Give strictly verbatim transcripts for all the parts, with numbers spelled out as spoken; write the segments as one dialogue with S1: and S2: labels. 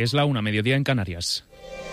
S1: Es la una, mediodía en Canarias.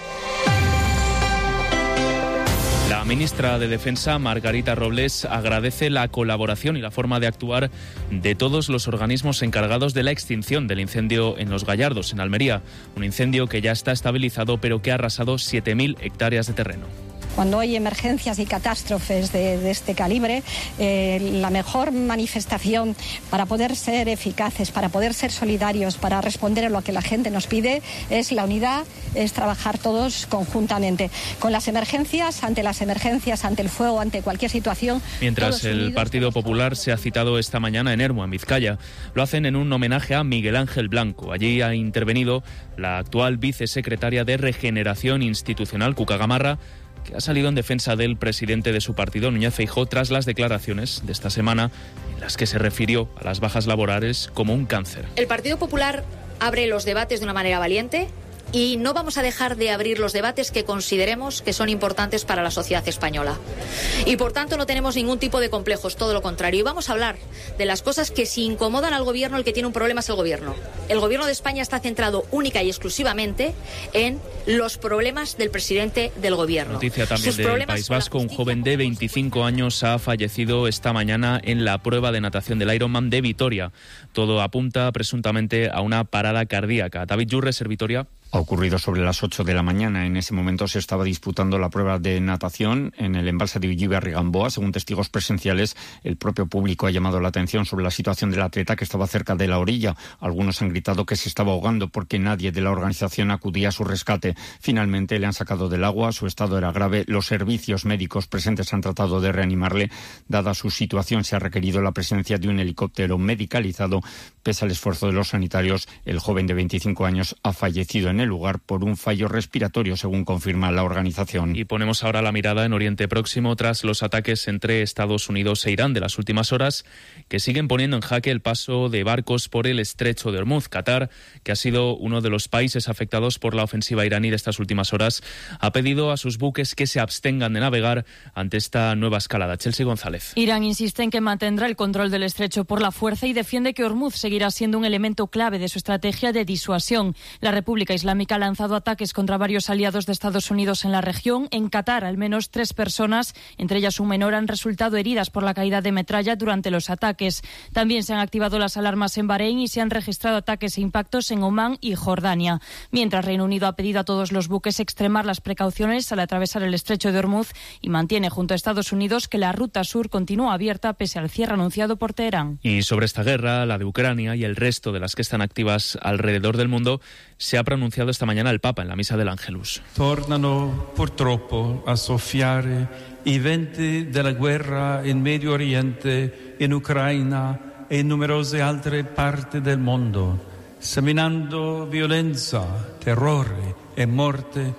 S1: La ministra de Defensa, Margarita Robles, agradece la colaboración y la forma de actuar de todos los organismos encargados de la extinción del incendio en Los Gallardos, en Almería. Un incendio que ya está estabilizado, pero que ha arrasado siete mil hectáreas de terreno.
S2: Cuando hay emergencias y catástrofes de, de este calibre, eh, la mejor manifestación para poder ser eficaces, para poder ser solidarios, para responder a lo que la gente nos pide, es la unidad, es trabajar todos conjuntamente. Con las emergencias, ante las emergencias, ante el fuego, ante cualquier situación.
S1: Mientras el unidos, Partido Popular se ha citado esta mañana en Ermua, en Vizcaya, lo hacen en un homenaje a Miguel Ángel Blanco. Allí ha intervenido la actual vicesecretaria de Regeneración Institucional, Cuca Gamarra, que ha salido en defensa del presidente de su partido, Núñez Feijóo, tras las declaraciones de esta semana en las que se refirió a las bajas laborales como un cáncer.
S3: El Partido Popular abre los debates de una manera valiente y no vamos a dejar de abrir los debates que consideremos que son importantes para la sociedad española. Y por tanto no tenemos ningún tipo de complejos, todo lo contrario. Y vamos a hablar de las cosas que si incomodan al gobierno, el que tiene un problema es el gobierno. El gobierno de España está centrado única y exclusivamente en los problemas del presidente del gobierno.
S1: Noticia también del País Vasco. Un joven de veinticinco años ha fallecido esta mañana en la prueba de natación del Ironman de Vitoria. Todo apunta presuntamente a una parada cardíaca. David Yurres, Vitoria.
S4: Ha ocurrido sobre las ocho de la mañana. En ese momento se estaba disputando la prueba de natación en el embalse de Villibe-Rigamboa. Según testigos presenciales, el propio público ha llamado la atención sobre la situación del atleta, que estaba cerca de la orilla. Algunos han gritado que se estaba ahogando porque nadie de la organización acudía a su rescate. Finalmente le han sacado del agua. Su estado era grave. Los servicios médicos presentes han tratado de reanimarle. Dada su situación, se ha requerido la presencia de un helicóptero medicalizado. Pese al esfuerzo de los sanitarios, el joven de veinticinco años ha fallecido en en el lugar por un fallo respiratorio, según confirma la organización.
S1: Y ponemos ahora la mirada en Oriente Próximo tras los ataques entre Estados Unidos e Irán de las últimas horas, que siguen poniendo en jaque el paso de barcos por el estrecho de Hormuz. Qatar, que ha sido uno de los países afectados por la ofensiva iraní de estas últimas horas, ha pedido a sus buques que se abstengan de navegar ante esta nueva escalada. Chelsea González.
S5: Irán insiste en que mantendrá el control del estrecho por la fuerza y defiende que Hormuz seguirá siendo un elemento clave de su estrategia de disuasión. La República Islámica Islámica ha lanzado ataques contra varios aliados de Estados Unidos en la región. En Qatar, al menos tres personas, entre ellas un menor, han resultado heridas por la caída de metralla durante los ataques. También se han activado las alarmas en Bahrein y se han registrado ataques e impactos en Omán y Jordania. Mientras, Reino Unido ha pedido a todos los buques extremar las precauciones al atravesar el estrecho de Hormuz y mantiene junto a Estados Unidos que la ruta sur continúa abierta pese al cierre anunciado por Teherán.
S1: Y sobre esta guerra, la de Ucrania y el resto de las que están activas alrededor del mundo, se ha pronunciado esta mañana el Papa en la misa del Ángelus.
S6: Tornano purtroppo a soffiare i venti della guerra in Medio Oriente, in Ucraina e in numerose altre parti del mondo, seminando violenza, terrore e morte.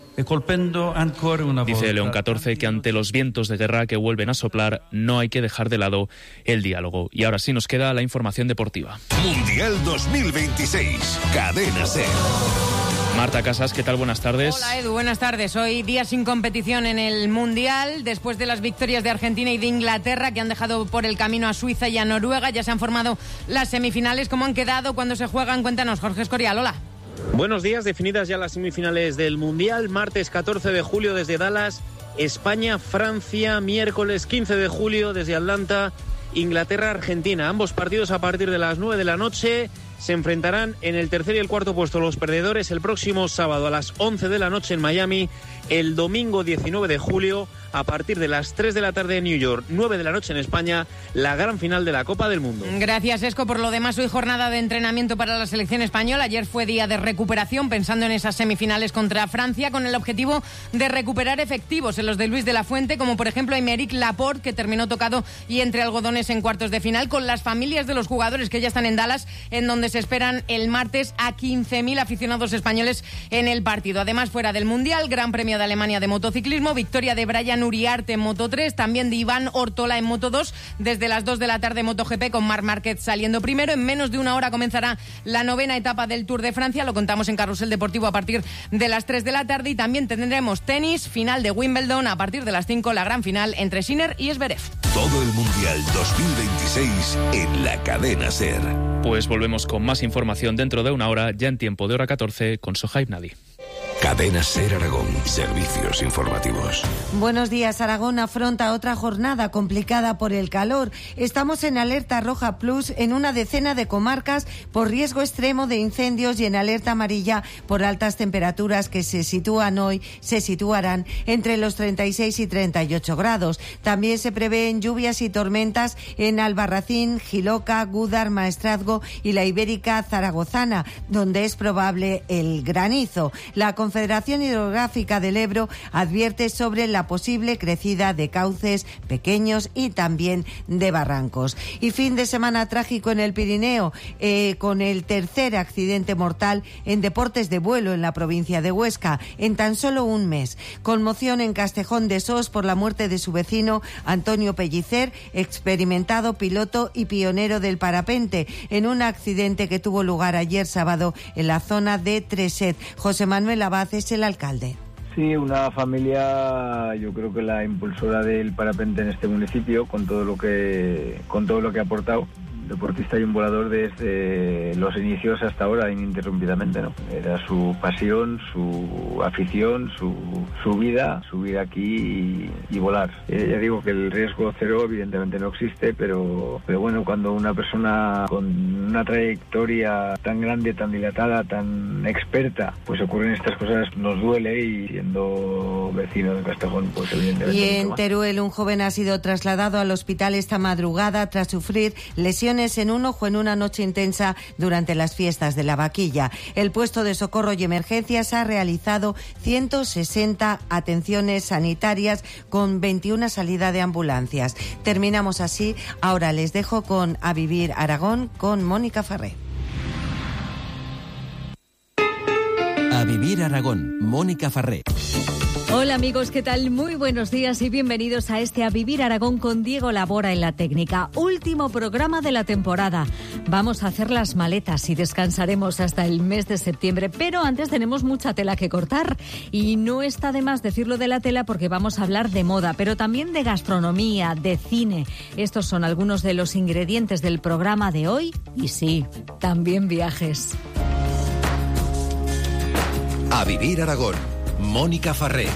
S1: Dice León catorce que ante los vientos de guerra que vuelven a soplar no hay que dejar de lado el diálogo. Y ahora sí nos queda la información deportiva.
S7: Mundial dos mil veintiséis, Cadena SER.
S1: Marta Casas, ¿qué tal? Buenas tardes.
S8: Hola Edu, buenas tardes. Hoy día sin competición en el Mundial, después de las victorias de Argentina y de Inglaterra, que han dejado por el camino a Suiza y a Noruega. Ya se han formado las semifinales. ¿Cómo han quedado? ¿Cuándo se juegan? Cuéntanos, Jorge Escorial. Hola.
S9: Buenos días, definidas ya las semifinales del Mundial, martes catorce de julio desde Dallas, España, Francia, miércoles quince de julio desde Atlanta, Inglaterra, Argentina. Ambos partidos a partir de las nueve de la noche se enfrentarán en el tercer y el cuarto puesto los perdedores el próximo sábado a las once de la noche en Miami, el domingo diecinueve de julio a partir de las tres de la tarde en New York, nueve de la noche en España, la gran final de la Copa del Mundo.
S8: Gracias, Esco. Por lo demás, hoy jornada de entrenamiento para la selección española. Ayer fue día de recuperación, pensando en esas semifinales contra Francia, con el objetivo de recuperar efectivos en los de Luis de la Fuente, como por ejemplo Aymeric Laporte, que terminó tocado y entre algodones en cuartos de final, con las familias de los jugadores que ya están en Dallas, en donde se esperan el martes a quince mil aficionados españoles en el partido. Además, fuera del Mundial, Gran Premio de Alemania de motociclismo, victoria de Brian Uriarte en Moto tres, también de Iván Ortola en Moto dos, desde las dos de la tarde MotoGP con Marc Márquez saliendo primero. En menos de una hora comenzará la novena etapa del Tour de Francia, lo contamos en Carrusel Deportivo a partir de las tres de la tarde, y también tendremos tenis, final de Wimbledon a partir de las cinco, la gran final entre Sinner y Zverev.
S7: Todo el Mundial dos mil veintiséis en la Cadena SER.
S1: Pues volvemos con con más información dentro de una hora, ya en tiempo de hora catorce, con Sohaib Nadi.
S7: Cadena SER Aragón, servicios informativos.
S10: Buenos días. Aragón afronta otra jornada complicada por el calor. Estamos en alerta roja plus en una decena de comarcas por riesgo extremo de incendios y en alerta amarilla por altas temperaturas que se sitúan hoy, se situarán entre los treinta y seis y treinta y ocho grados. También se prevén lluvias y tormentas en Albarracín, Jiloca, Gúdar, Maestrazgo y la Ibérica Zaragozana, donde es probable el granizo. La Confederación Hidrográfica del Ebro advierte sobre la posible crecida de cauces pequeños y también de barrancos. Y fin de semana trágico en el Pirineo, eh, con el tercer accidente mortal en deportes de vuelo en la provincia de Huesca, en tan solo un mes. Conmoción en Castejón de Sos por la muerte de su vecino Antonio Pellicer, experimentado piloto y pionero del parapente, en un accidente que tuvo lugar ayer sábado en la zona de Treset. José Manuel Abad es el alcalde.
S11: Sí, una familia, yo creo que la impulsora del parapente en este municipio, con todo lo que con todo lo que ha aportado. Deportista y un volador desde los inicios hasta ahora, ininterrumpidamente, ¿no? Era su pasión, su afición, su, su vida, subir aquí y, y volar. Eh, ya digo que el riesgo cero evidentemente no existe, pero, pero bueno, cuando una persona con una trayectoria tan grande, tan dilatada, tan experta, pues ocurren estas cosas, nos duele, y siendo vecino de Castejón, pues evidentemente.
S10: Y en Teruel, un joven ha sido trasladado al hospital esta madrugada tras sufrir lesiones en un ojo en una noche intensa durante las fiestas de la Vaquilla. El puesto de socorro y emergencias ha realizado ciento sesenta atenciones sanitarias con veintiuna salidas de ambulancias. Terminamos así. Ahora les dejo con A Vivir Aragón con Mónica Farré.
S12: A Vivir Aragón, Mónica Farré.
S13: Hola amigos, ¿qué tal? Muy buenos días y bienvenidos a este A Vivir Aragón con Diego Labora en la técnica. Último programa de la temporada. Vamos a hacer las maletas y descansaremos hasta el mes de septiembre, pero antes tenemos mucha tela que cortar y no está de más decirlo de la tela porque vamos a hablar de moda, pero también de gastronomía, de cine. Estos son algunos de los ingredientes del programa de hoy y sí, también viajes.
S7: A Vivir Aragón, Mónica Farré.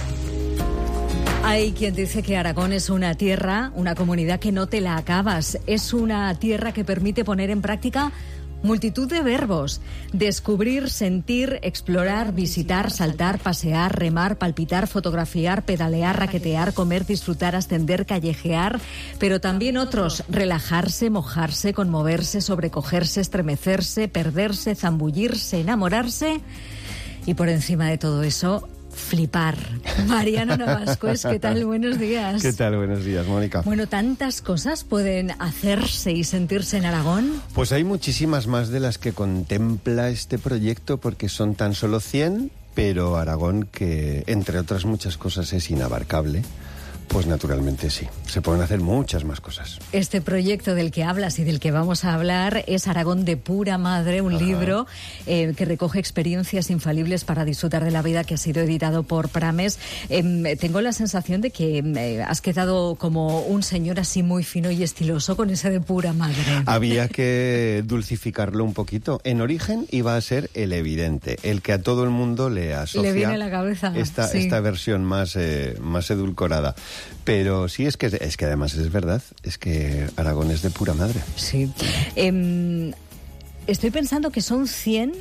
S13: Hay quien dice que Aragón es una tierra, una comunidad que no te la acabas. Es una tierra que permite poner en práctica multitud de verbos. Descubrir, sentir, explorar, visitar, saltar, pasear, remar, palpitar, fotografiar, pedalear, raquetear, comer, disfrutar, ascender, callejear. Pero también otros: relajarse, mojarse, conmoverse, sobrecogerse, estremecerse, perderse, zambullirse, enamorarse. Y por encima de todo eso, flipar. Mariano Navascués, ¿qué tal? Buenos días.
S14: ¿Qué tal? Buenos días, Mónica.
S13: Bueno, ¿tantas cosas pueden hacerse y sentirse en Aragón?
S14: Pues hay muchísimas más de las que contempla este proyecto, porque son tan solo cien, pero Aragón, que entre otras muchas cosas es inabarcable, pues naturalmente sí, se pueden hacer muchas más cosas.
S13: Este proyecto del que hablas y del que vamos a hablar es Aragón de pura madre, un Ajá. libro eh, que recoge experiencias infalibles para disfrutar de la vida, que ha sido editado por Prames. Eh, tengo la sensación de que eh, has quedado como un señor así muy fino y estiloso con ese de pura madre.
S14: Había que dulcificarlo un poquito. En origen iba a ser el evidente, el que a todo el mundo le asocia.
S13: Le viene a la cabeza.
S14: Esta,
S13: sí.
S14: esta versión más, eh, más edulcorada. Pero sí, es que, es que además es verdad, es que Aragón es de pura madre.
S13: Sí. Eh, estoy pensando que son cien,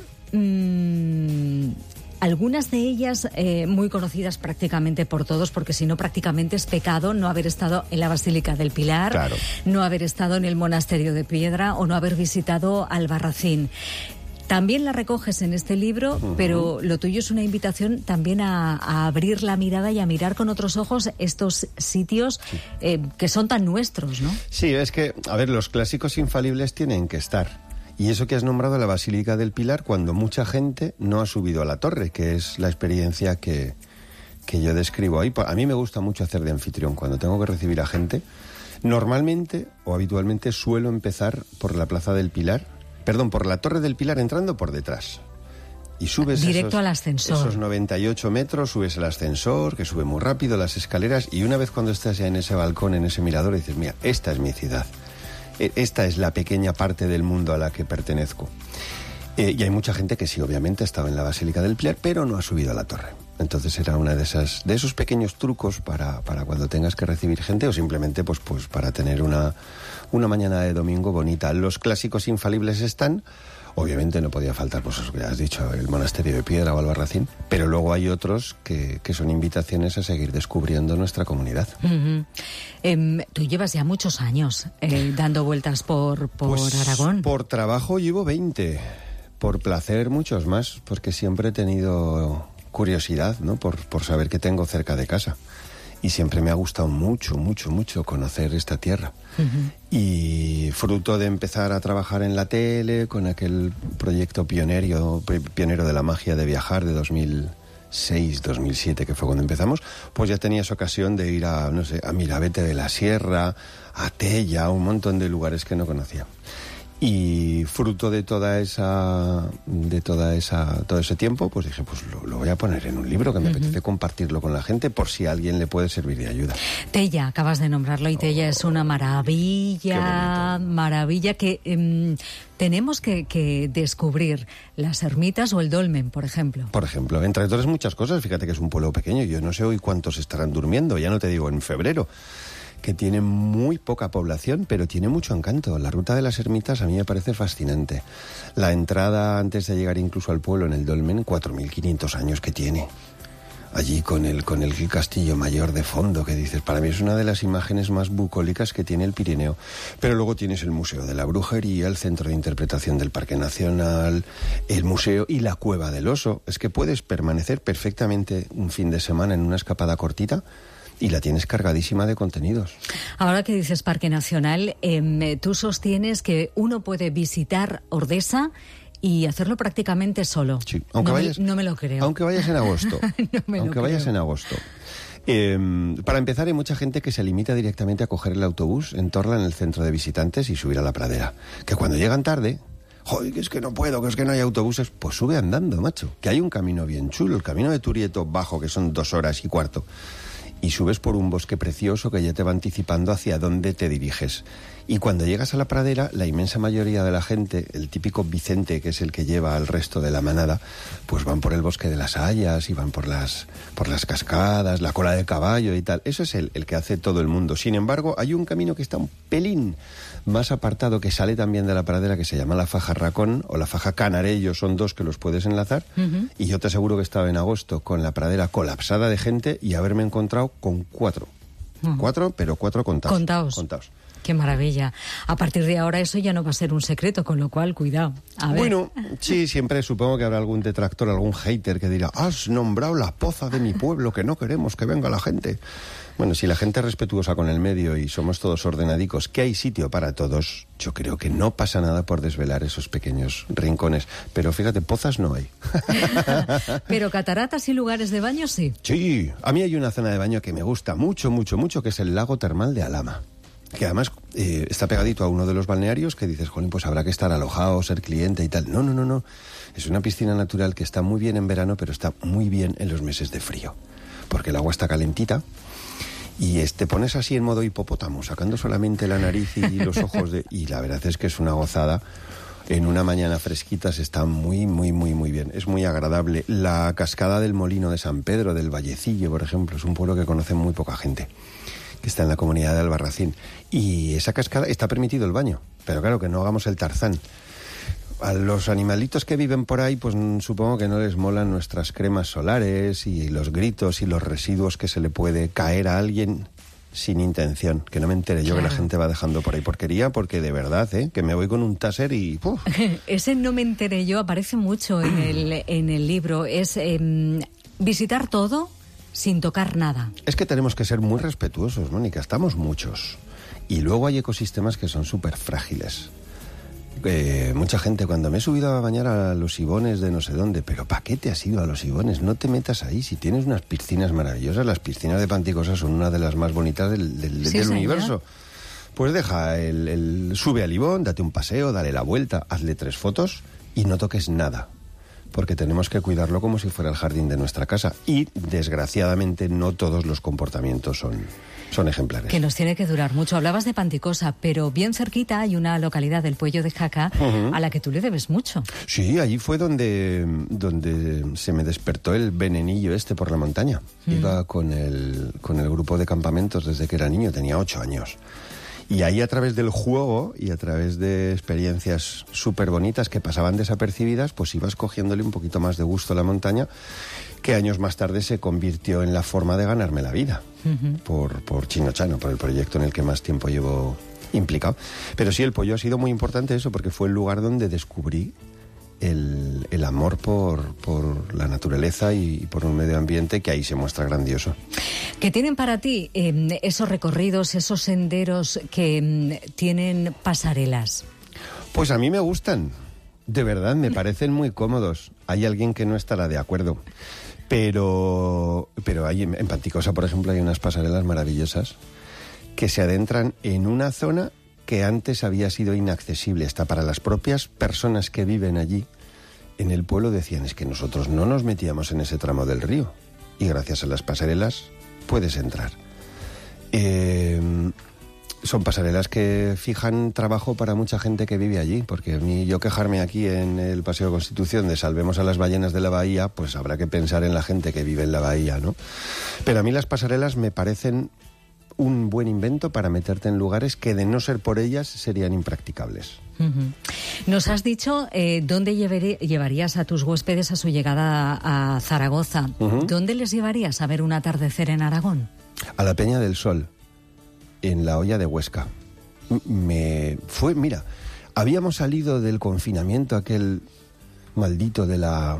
S13: mmm, algunas de ellas eh, muy conocidas prácticamente por todos, porque si no prácticamente es pecado no haber estado en la Basílica del Pilar,
S14: claro. no
S13: haber estado en el Monasterio de Piedra o no haber visitado Albarracín. También la recoges en este libro, uh-huh. pero lo tuyo es una invitación también a, a abrir la mirada y a mirar con otros ojos estos sitios sí. eh, que son tan nuestros, ¿no?
S14: Sí, es que, a ver, los clásicos infalibles tienen que estar. Y eso que has nombrado la Basílica del Pilar, cuando mucha gente no ha subido a la torre, que es la experiencia que, que yo describo ahí. A mí me gusta mucho hacer de anfitrión cuando tengo que recibir a gente. Normalmente o habitualmente suelo empezar por la Plaza del Pilar, Perdón, por la Torre del Pilar, entrando por detrás. Y subes
S13: directo
S14: esos,
S13: al ascensor.
S14: Esos noventa y ocho metros, subes el ascensor, que sube muy rápido, las escaleras, y una vez cuando estás ya en ese balcón, en ese mirador, dices, mira, esta es mi ciudad. esta es la pequeña parte del mundo a la que pertenezco. Eh, y hay mucha gente que sí, obviamente, estaba en la Basílica del Pilar, pero no ha subido a la torre. Entonces era una de esas de esos pequeños trucos para, para cuando tengas que recibir gente o simplemente pues, pues para tener una, una mañana de domingo bonita. Los clásicos infalibles están, obviamente no podía faltar, pues eso que ya has dicho, el Monasterio de Piedra o Albarracín, pero luego hay otros que, que son invitaciones a seguir descubriendo nuestra comunidad.
S13: Uh-huh. Eh, tú llevas ya muchos años eh, dando vueltas por, por
S14: pues,
S13: Aragón.
S14: Por trabajo llevo veinte, por placer muchos más, porque siempre he tenido curiosidad, ¿no? Por, por saber qué tengo cerca de casa. Y siempre me ha gustado mucho, mucho, mucho conocer esta tierra. Uh-huh. Y fruto de empezar a trabajar en la tele, con aquel proyecto pionero, pionero de la magia de viajar de dos mil seis, dos mil siete, que fue cuando empezamos, pues ya tenías ocasión de ir a, no sé, a Mirabete de la Sierra, a Tella, un montón de lugares que no conocía. Y fruto de toda esa, de toda esa, todo ese tiempo, pues dije, pues lo, lo voy a poner en un libro que me uh-huh. apetece compartirlo con la gente por si a alguien le puede servir de ayuda.
S13: Tella, acabas de nombrarlo y Tella oh, es una maravilla, maravilla que eh, tenemos que, que descubrir. Las ermitas o el dolmen, por ejemplo.
S14: Por ejemplo, entre otras muchas cosas, fíjate que es un pueblo pequeño, yo no sé hoy cuántos estarán durmiendo, ya no te digo en febrero, que tiene muy poca población, pero tiene mucho encanto. La ruta de las ermitas a mí me parece fascinante. La entrada, antes de llegar incluso al pueblo, en el dolmen, cuatro mil quinientos años que tiene. Allí con el, con el castillo mayor de fondo, que dices, para mí es una de las imágenes más bucólicas que tiene el Pirineo. Pero luego tienes el Museo de la Brujería, el Centro de Interpretación del Parque Nacional, el museo y la Cueva del Oso. Es que puedes permanecer perfectamente un fin de semana en una escapada cortita y la tienes cargadísima de contenidos.
S13: Ahora que dices Parque Nacional, eh, tú sostienes que uno puede visitar Ordesa y hacerlo prácticamente solo.
S14: Sí, aunque
S13: no,
S14: vayas,
S13: me, no me lo creo.
S14: Aunque vayas en agosto.
S13: no me
S14: aunque
S13: lo
S14: vayas
S13: creo.
S14: en agosto. Eh, para empezar, hay mucha gente que se limita directamente a coger el autobús en Torla, en el centro de visitantes, y subir a la pradera. Que cuando llegan tarde, joder, que es que no puedo, que es que no hay autobuses, pues sube andando, macho. Que hay un camino bien chulo, el camino de Turieto Bajo, que son dos horas y cuarto. Y subes por un bosque precioso que ya te va anticipando hacia dónde te diriges. Y cuando llegas a la pradera, la inmensa mayoría de la gente, el típico Vicente, que es el que lleva al resto de la manada, pues van por el bosque de las hayas y van por las, por las cascadas, la cola de caballo y tal. Eso es el, el que hace todo el mundo. Sin embargo, hay un camino que está un pelín más apartado, que sale también de la pradera, que se llama la Faja Racón o la Faja Canarello. Son dos que los puedes enlazar. Uh-huh. Y yo te aseguro que estaba en agosto con la pradera colapsada de gente y haberme encontrado con cuatro. Uh-huh. Cuatro, pero cuatro contados.
S13: Contados.
S14: Contados.
S13: Qué maravilla. A partir de ahora eso ya no va a ser un secreto, con lo cual, cuidado. A ver.
S14: Bueno, sí, siempre supongo que habrá algún detractor, algún hater que dirá, has nombrado la poza de mi pueblo, que no queremos que venga la gente. Bueno, si la gente es respetuosa con el medio y somos todos ordenadicos, que hay sitio para todos, yo creo que no pasa nada por desvelar esos pequeños rincones. Pero fíjate, pozas no hay.
S13: Pero cataratas y lugares de baño sí.
S14: Sí, a mí hay una zona de baño que me gusta mucho, mucho, mucho, que es el lago termal de Alhama. Que además eh, está pegadito a uno de los balnearios que dices, jolín, pues habrá que estar alojado, ser cliente y tal. No, no, no, no. Es una piscina natural que está muy bien en verano, pero está muy bien en los meses de frío. Porque el agua está calentita y eh, te pones así en modo hipopótamo, sacando solamente la nariz y los ojos. de Y la verdad es que es una gozada. En una mañana fresquita se está muy, muy, muy, muy bien. Es muy agradable. La cascada del Molino de San Pedro, del Vallecillo, por ejemplo, es un pueblo que conoce muy poca gente, que está en la comunidad de Albarracín. Y esa cascada está permitido el baño, pero claro, que no hagamos el Tarzán. A los animalitos que viven por ahí, pues supongo que no les molan nuestras cremas solares y los gritos y los residuos que se le puede caer a alguien sin intención. Que no me entere yo, claro, que la gente va dejando por ahí porquería, porque de verdad, ¿eh? Que me voy con un taser y ¡puf!
S13: Ese no me enteré yo aparece mucho en el, en el libro. Es eh, visitar todo sin tocar nada.
S14: Es que tenemos que ser muy respetuosos, Mónica. Estamos muchos. Y luego hay ecosistemas que son súper frágiles. Eh, mucha gente, cuando me he subido a bañar a los Ibones de no sé dónde, pero ¿para qué te has ido a los Ibones? No te metas ahí. Si tienes unas piscinas maravillosas, las piscinas de Panticosa son una de las más bonitas del, del, sí, del universo. Pues deja el, el... Sube al Ibón, date un paseo, dale la vuelta, hazle tres fotos y no toques nada. porque tenemos que cuidarlo como si fuera el jardín de nuestra casa. Y, desgraciadamente, no todos los comportamientos son, son ejemplares.
S13: Que nos tiene que durar mucho. Hablabas de Panticosa, pero bien cerquita hay una localidad del Puello de Jaca uh-huh. a la que tú le debes mucho.
S14: Sí, allí fue donde, donde se me despertó el venenillo este por la montaña. Mm. Iba con el, con el grupo de campamentos desde que era niño, tenía ocho años. Y ahí, a través del juego y a través de experiencias súper bonitas que pasaban desapercibidas, pues ibas cogiéndole un poquito más de gusto a la montaña, que años más tarde se convirtió en la forma de ganarme la vida, uh-huh. por, por Chinochano, por el proyecto en el que más tiempo llevo implicado. Pero sí, el Pollo ha sido muy importante eso, porque fue el lugar donde descubrí el, el amor por, por la naturaleza y, y por un medio ambiente que ahí se muestra grandioso.
S13: ¿Qué tienen para ti eh, esos recorridos, esos senderos que eh, tienen pasarelas?
S14: Pues a mí me gustan, de verdad, me parecen muy cómodos. Hay alguien que no estará de acuerdo, pero, pero hay, en Panticosa, por ejemplo, hay unas pasarelas maravillosas que se adentran en una zona que antes había sido inaccesible, hasta para las propias personas que viven allí. En el pueblo decían, es que nosotros no nos metíamos en ese tramo del río, y gracias a las pasarelas puedes entrar. Eh, son pasarelas que fijan trabajo para mucha gente que vive allí, porque a mí, yo quejarme aquí en el Paseo de Constitución de salvemos a las ballenas de la bahía, pues habrá que pensar en la gente que vive en la bahía, ¿no? Pero a mí las pasarelas me parecen un buen invento para meterte en lugares que, de no ser por ellas, serían impracticables.
S13: Uh-huh. Nos has dicho eh, dónde llevaré, llevarías a tus huéspedes a su llegada a, a Zaragoza. Uh-huh. ¿Dónde les llevarías a ver un atardecer en Aragón?
S14: A la Peña del Sol, en la Hoya de Huesca. Me fue, mira, habíamos salido del confinamiento aquel maldito de la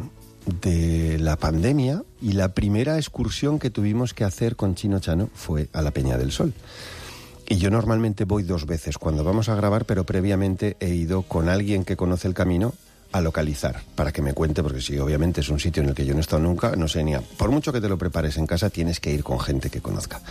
S14: de la pandemia, y la primera excursión que tuvimos que hacer con Chinochano fue a la Peña del Sol. Y yo normalmente voy dos veces cuando vamos a grabar, pero previamente he ido con alguien que conoce el camino a localizar, para que me cuente, porque si obviamente es un sitio en el que yo no he estado nunca, no sé ni a, por mucho que te lo prepares en casa, tienes que ir con gente que conozca.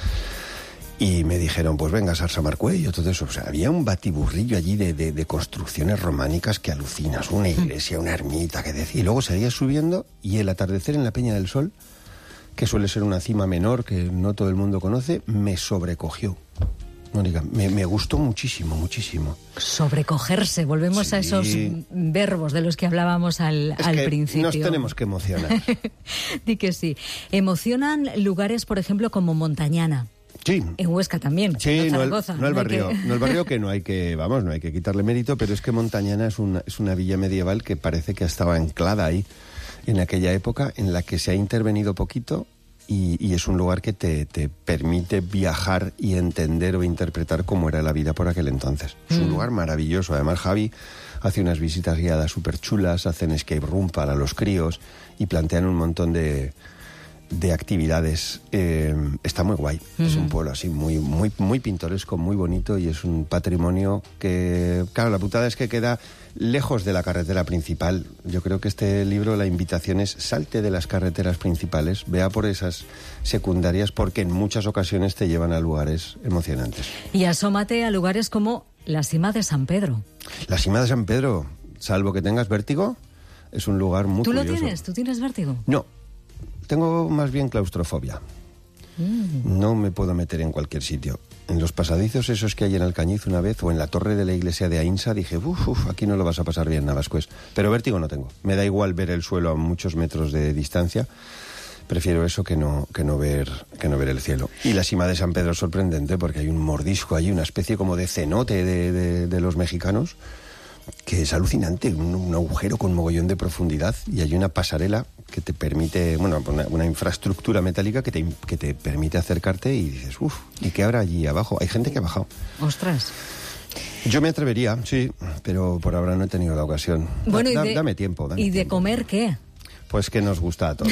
S14: Y me dijeron, pues venga, Sarsa Marcuello, todo eso. O sea, había un batiburrillo allí de, de, de construcciones románicas que alucinas. Una iglesia, una ermita, que decía. Y luego seguías subiendo, y el atardecer en la Peña del Sol, que suele ser una cima menor que no todo el mundo conoce, me sobrecogió. Mónica, me, me gustó muchísimo, muchísimo.
S13: Sobrecogerse, volvemos sí. a esos verbos de los que hablábamos al,
S14: es
S13: al
S14: que
S13: principio.
S14: Nos tenemos que emocionar.
S13: Di que sí. Emocionan lugares, por ejemplo, como Montañana.
S14: Sí.
S13: En Huesca también.
S14: Sí, no el, no el barrio, que... no el barrio que no hay que, vamos, no hay que quitarle mérito, pero es que Montañana es una, es una villa medieval que parece que estaba anclada ahí en aquella época, en la que se ha intervenido poquito, y, y es un lugar que te, te permite viajar y entender o interpretar cómo era la vida por aquel entonces. Es un mm. lugar maravilloso. Además, Javi hace unas visitas guiadas súper chulas, hacen escape room para los críos y plantean un montón de de actividades. Eh, está muy guay. Uh-huh. Es un pueblo así muy, muy, muy pintoresco, muy bonito, y es un patrimonio que, claro, la putada es que queda lejos de la carretera principal. Yo creo que este libro, la invitación es: salte de las carreteras principales, vea por esas secundarias, porque en muchas ocasiones te llevan a lugares emocionantes.
S13: Y asómate a lugares como la Cima de San Pedro.
S14: La Cima de San Pedro, salvo que tengas vértigo, es un lugar muy
S13: ¿Tú
S14: curioso.
S13: ¿Tú lo tienes? ¿Tú tienes vértigo?
S14: No. Tengo más bien claustrofobia. Mm. No me puedo meter en cualquier sitio. En los pasadizos esos que hay en Alcañiz una vez, o en la torre de la iglesia de Ainsa, dije, uff, uf, aquí no lo vas a pasar bien, Navascués. Pero vértigo no tengo. Me da igual ver el suelo a muchos metros de distancia. Prefiero eso que no, que no ver, que no ver el cielo. Y la Cima de San Pedro es sorprendente, porque hay un mordisco allí, una especie como de cenote de, de, de los mexicanos, que es alucinante, un, un agujero con mogollón de profundidad, y hay una pasarela que te permite, bueno, una, una infraestructura metálica que te, que te permite acercarte, y dices, uff, ¿y qué habrá allí abajo? Hay gente que ha bajado.
S13: Ostras.
S14: Yo me atrevería, sí, pero por ahora no he tenido la ocasión.
S13: Bueno,
S14: da,
S13: y de,
S14: dame tiempo. Dame
S13: ¿Y de
S14: tiempo.
S13: comer qué?
S14: Pues que nos gusta a todos.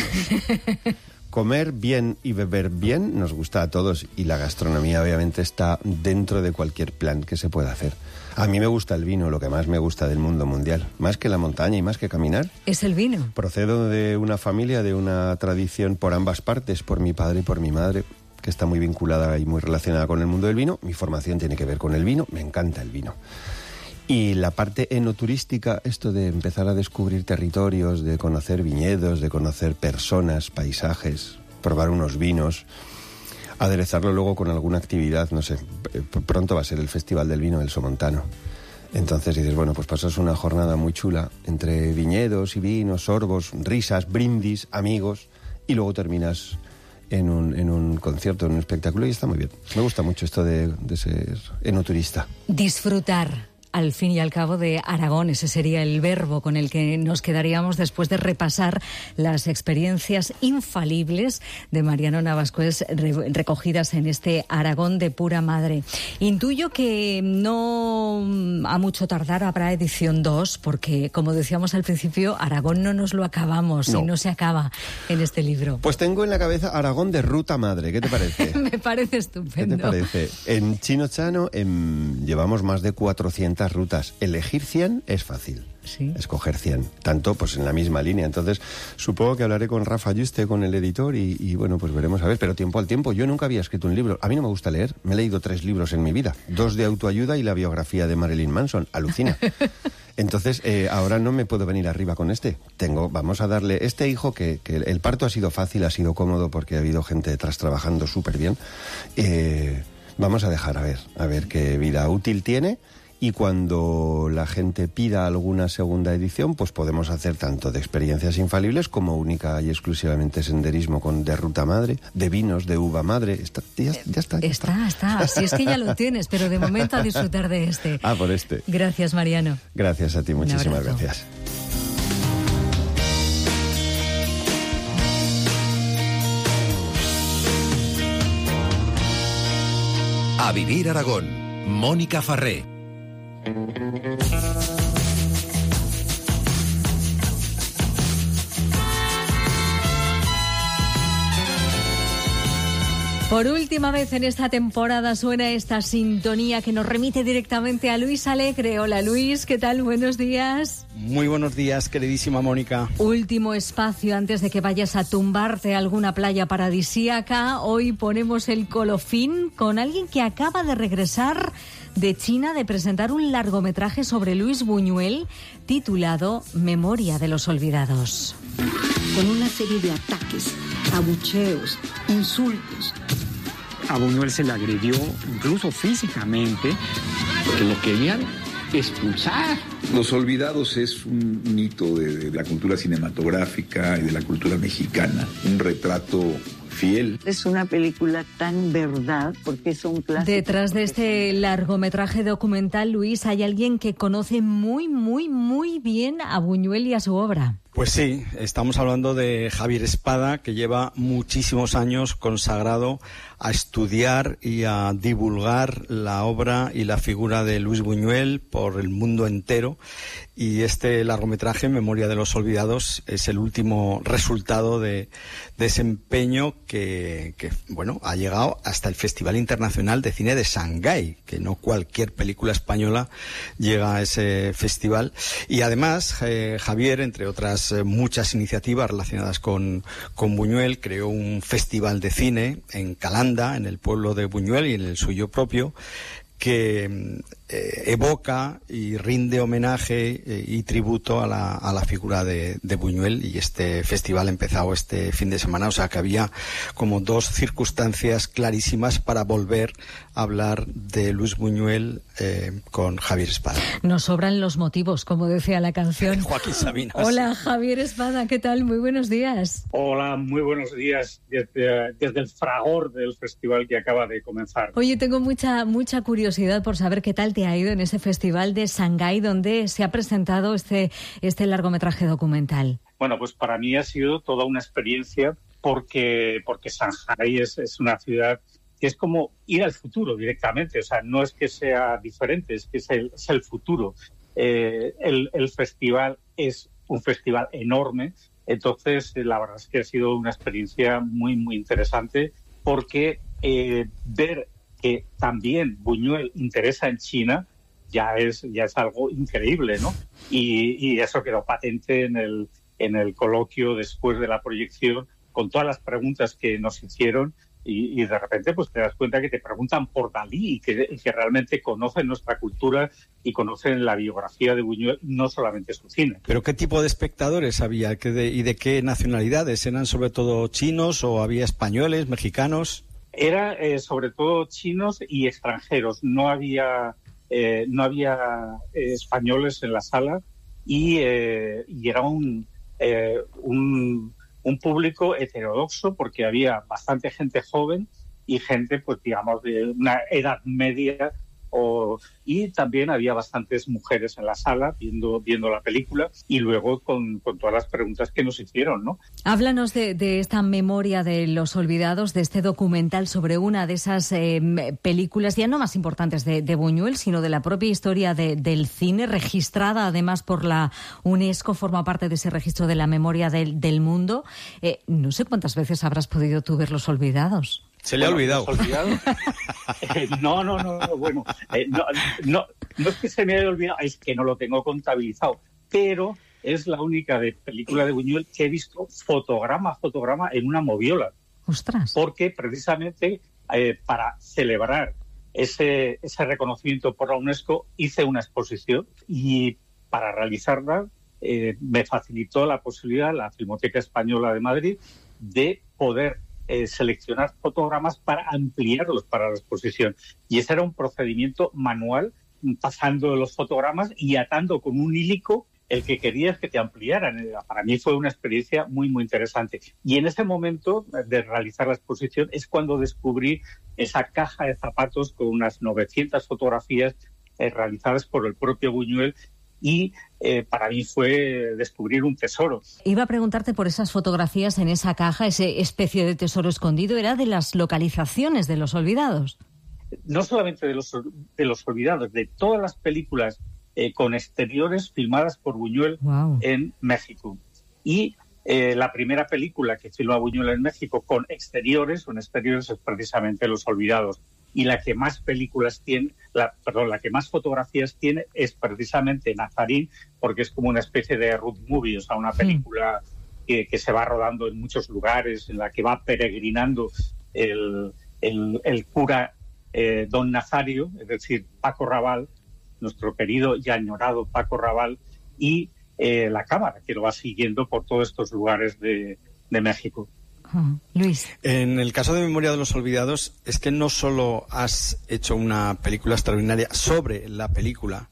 S14: Comer bien y beber bien nos gusta a todos, y la gastronomía obviamente está dentro de cualquier plan que se pueda hacer. A mí me gusta el vino, lo que más me gusta del mundo mundial, más que la montaña y más que caminar.
S13: ¿Es el vino?
S14: Procedo de una familia, de una tradición por ambas partes, por mi padre y por mi madre, que está muy vinculada y muy relacionada con el mundo del vino. Mi formación tiene que ver con el vino, me encanta el vino. Y la parte enoturística, esto de empezar a descubrir territorios, de conocer viñedos, de conocer personas, paisajes, probar unos vinos, aderezarlo luego con alguna actividad, no sé, pronto va a ser el Festival del Vino del Somontano. Entonces dices, bueno, pues pasas una jornada muy chula entre viñedos y vinos, sorbos, risas, brindis, amigos, y luego terminas en un, en un concierto, en un espectáculo, y está muy bien. Me gusta mucho esto de, de ser enoturista.
S13: Disfrutar. Al fin y al cabo, de Aragón. Ese sería el verbo con el que nos quedaríamos después de repasar las experiencias infalibles de Mariano Navascués re- recogidas en este Aragón de pura madre. Intuyo que no a mucho tardar habrá edición dos, porque, como decíamos al principio, Aragón no nos lo acabamos no. y no se acaba en este libro.
S14: Pues tengo en la cabeza Aragón de ruta madre. ¿Qué te parece?
S13: Me parece estupendo.
S14: ¿Qué te parece? En Chino Chano en, llevamos más de cuatrocientas rutas. Elegir cien es fácil.
S13: Sí.
S14: Escoger cien, tanto pues en la misma línea. Entonces, supongo que hablaré con Rafa Yuste, con el editor, y, y bueno, pues veremos a ver, pero tiempo al tiempo. Yo nunca había escrito un libro. A mí no me gusta leer. Me he leído tres libros en mi vida. Dos de autoayuda y la biografía de Marilyn Manson. Alucina. Entonces, eh, ahora no me puedo venir arriba con este. Tengo, vamos a darle este hijo que, que el parto ha sido fácil, ha sido cómodo porque ha habido gente detrás trabajando súper bien. Eh, vamos a dejar a ver, a ver qué vida útil tiene. Y cuando la gente pida alguna segunda edición, pues podemos hacer tanto de experiencias infalibles como única y exclusivamente senderismo con de ruta madre, de vinos, de uva madre. Está, ya, ya está. Ya
S13: está, está. está. Si es que ya lo tienes, pero de momento a disfrutar de este.
S14: Ah, por este.
S13: Gracias, Mariano.
S14: Gracias a ti, muchísimas gracias.
S7: A vivir Aragón, Mónica Farré.
S13: Por última vez en esta temporada suena esta sintonía que nos remite directamente a Luis Alegre. Hola Luis, ¿qué tal? Buenos días.
S15: Muy buenos días, queridísima Mónica.
S13: Último espacio antes de que vayas a tumbarte a alguna playa paradisíaca. Hoy ponemos el colofín con alguien que acaba de regresar de China, de presentar un largometraje sobre Luis Buñuel titulado Memoria de los Olvidados.
S16: Con una serie de ataques, abucheos, insultos.
S17: A Buñuel se le agredió incluso físicamente, porque lo querían expulsar.
S18: Los Olvidados es un mito de, de la cultura cinematográfica y de la cultura mexicana, un retrato fiel.
S16: Es una película tan verdad porque es un clásico.
S13: Detrás de este largometraje documental, Luis, hay alguien que conoce muy, muy, muy bien a Buñuel y a su obra.
S15: Pues sí, estamos hablando de Javier Espada, que lleva muchísimos años consagrado a estudiar y a divulgar la obra y la figura de Luis Buñuel por el mundo entero. Y este largometraje, Memoria de los Olvidados, es el último resultado de, de ese empeño que, que, bueno, ha llegado hasta el Festival Internacional de Cine de Shanghái, que no cualquier película española llega a ese festival. Y además, eh, Javier, entre otras eh, muchas iniciativas relacionadas con, con Buñuel, creó un festival de cine en Calanda, en el pueblo de Buñuel y en el suyo propio, que eh, evoca y rinde homenaje eh, y tributo a la, a la figura de, de Buñuel, y este festival ha empezado este fin de semana, o sea que había como dos circunstancias clarísimas para volver a hablar de Luis Buñuel eh, con Javier Espada.
S13: Nos sobran los motivos, como decía la canción.
S15: Joaquín Sabina.
S13: Hola Javier Espada, ¿qué tal? Muy buenos días.
S17: Hola, muy buenos días desde, desde el fragor del festival que acaba de comenzar.
S13: Oye, tengo mucha, mucha curiosidad por saber qué tal te ha ido en ese festival de Shanghái donde se ha presentado este, este largometraje documental.
S17: Bueno, pues para mí ha sido toda una experiencia porque, porque Shanghái es, es una ciudad que es como ir al futuro directamente. O sea, no es que sea diferente, es que es el, es el futuro. Eh, el, el festival es un festival enorme. Entonces, la verdad es que ha sido una experiencia muy, muy interesante porque eh, ver que también Buñuel interesa en China ya es ya es algo increíble, ¿no? Y, y eso quedó patente en el en el coloquio después de la proyección, con todas las preguntas que nos hicieron, Y, y de repente pues te das cuenta que te preguntan por Dalí y que, y que realmente conocen nuestra cultura y conocen la biografía de Buñuel, no solamente su cine.
S15: ¿Pero qué tipo de espectadores había ¿Qué de, y de qué nacionalidades? ¿Eran sobre todo chinos o había españoles, mexicanos?
S17: Era eh, sobre todo chinos y extranjeros. No había, eh, no había eh, españoles en la sala y, eh, y era un... Eh, un un público heterodoxo porque había bastante gente joven y gente, pues digamos, de una edad media, o, y también había bastantes mujeres en la sala viendo, viendo la película y luego con, con todas las preguntas que nos hicieron, ¿no?
S13: Háblanos de, de esta memoria de los olvidados, de este documental sobre una de esas eh, películas ya no más importantes de, de Buñuel, sino de la propia historia de, del cine, registrada además por la UNESCO, forma parte de ese registro de la memoria del, del mundo. Eh, no sé cuántas veces habrás podido tú ver Los Olvidados.
S15: Se le ha olvidado.
S17: olvidado? eh, no, no, no, no, bueno, eh, no, no, no es que se me haya olvidado, es que no lo tengo contabilizado, pero es la única de película de Buñuel que he visto fotograma a fotograma en una moviola.
S13: ¡Ostras!
S17: Porque precisamente eh, para celebrar ese, ese reconocimiento por la UNESCO hice una exposición y para realizarla eh, me facilitó la posibilidad la Filmoteca Española de Madrid de poder Eh, seleccionar fotogramas para ampliarlos para la exposición. Y ese era un procedimiento manual, pasando los fotogramas y atando con un hílico el que querías que te ampliaran. Para mí fue una experiencia muy, muy interesante. Y en ese momento de realizar la exposición es cuando descubrí esa caja de zapatos con unas novecientas fotografías eh, realizadas por el propio Buñuel. Y eh, para mí fue descubrir un tesoro.
S13: Iba a preguntarte por esas fotografías en esa caja, ese especie de tesoro escondido. ¿Era de las localizaciones de Los Olvidados?
S17: No solamente de los, de los Olvidados, de todas las películas eh, con exteriores filmadas por Buñuel wow. en México. Y eh, la primera película que filma Buñuel en México con exteriores, con exteriores es precisamente Los Olvidados. Y la que más películas tiene, la, perdón, la que más fotografías tiene es precisamente Nazarín, porque es como una especie de road movie, o sea, una película que, que se va rodando en muchos lugares, en la que va peregrinando el, el, el cura eh, don Nazario, es decir, Paco Raval, nuestro querido y añorado Paco Raval, y eh, la cámara, que lo va siguiendo por todos estos lugares de, de México.
S13: Uh, Luis.
S15: En el caso de Memoria de los Olvidados, es que no solo has hecho una película extraordinaria sobre la película,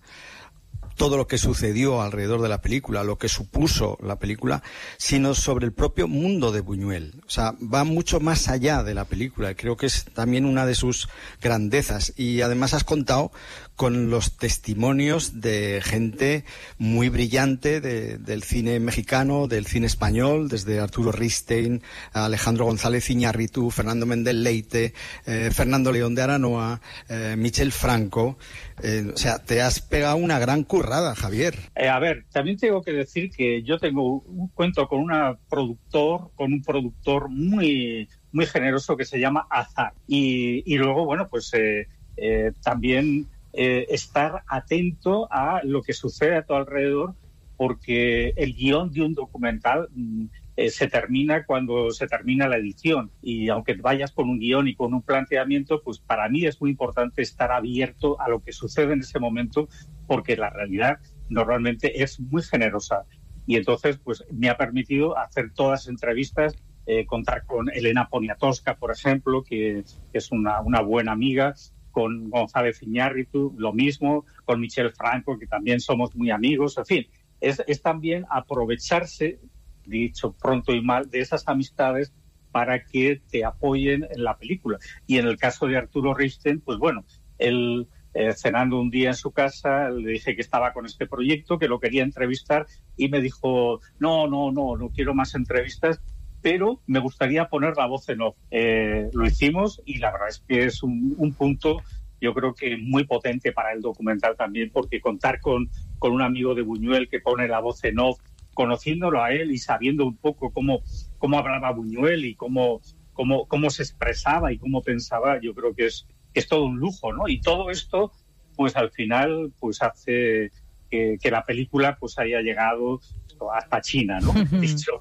S15: todo lo que sucedió alrededor de la película, lo que supuso la película, sino sobre el propio mundo de Buñuel. O sea, va mucho más allá de la película. Creo que es también una de sus grandezas. Y además has contado con los testimonios de gente muy brillante de, del cine mexicano, del cine español, desde Arturo Ripstein, Alejandro González Iñárritu, Fernando Méndez Leite, eh, Fernando León de Aranoa, eh, Michel Franco. Eh, o sea, te has pegado una gran currada, Javier.
S17: Eh, a ver, también tengo que decir que yo tengo un cuento con una productor, con un productor muy, muy generoso que se llama Azar. Y, y luego, bueno, pues eh, eh, también eh, estar atento a lo que sucede a tu alrededor, porque el guión de un documental eh, se termina cuando se termina la edición, y aunque vayas con un guión y con un planteamiento, pues para mí es muy importante estar abierto a lo que sucede en ese momento, porque la realidad normalmente es muy generosa, y entonces pues me ha permitido hacer todas las entrevistas, eh, contar con Elena Poniatowska, por ejemplo, que, que es una, una buena amiga, con González Iñárritu, lo mismo, con Michel Franco, que también somos muy amigos, en fin. Es, es también aprovecharse, dicho pronto y mal, de esas amistades para que te apoyen en la película. Y en el caso de Arturo Ripstein, pues bueno, él eh, cenando un día en su casa, le dije que estaba con este proyecto, que lo quería entrevistar, y me dijo, no, no, no, no quiero más entrevistas, pero me gustaría poner la voz en off. Eh, lo hicimos y la verdad es que es un, un punto, yo creo que muy potente para el documental también, porque contar con, con un amigo de Buñuel que pone la voz en off, conociéndolo a él y sabiendo un poco cómo, cómo hablaba Buñuel y cómo, cómo, cómo se expresaba y cómo pensaba, yo creo que es, que es todo un lujo, ¿no? Y todo esto, pues al final, pues hace que, que la película pues haya llegado hasta China, ¿no? Dicho,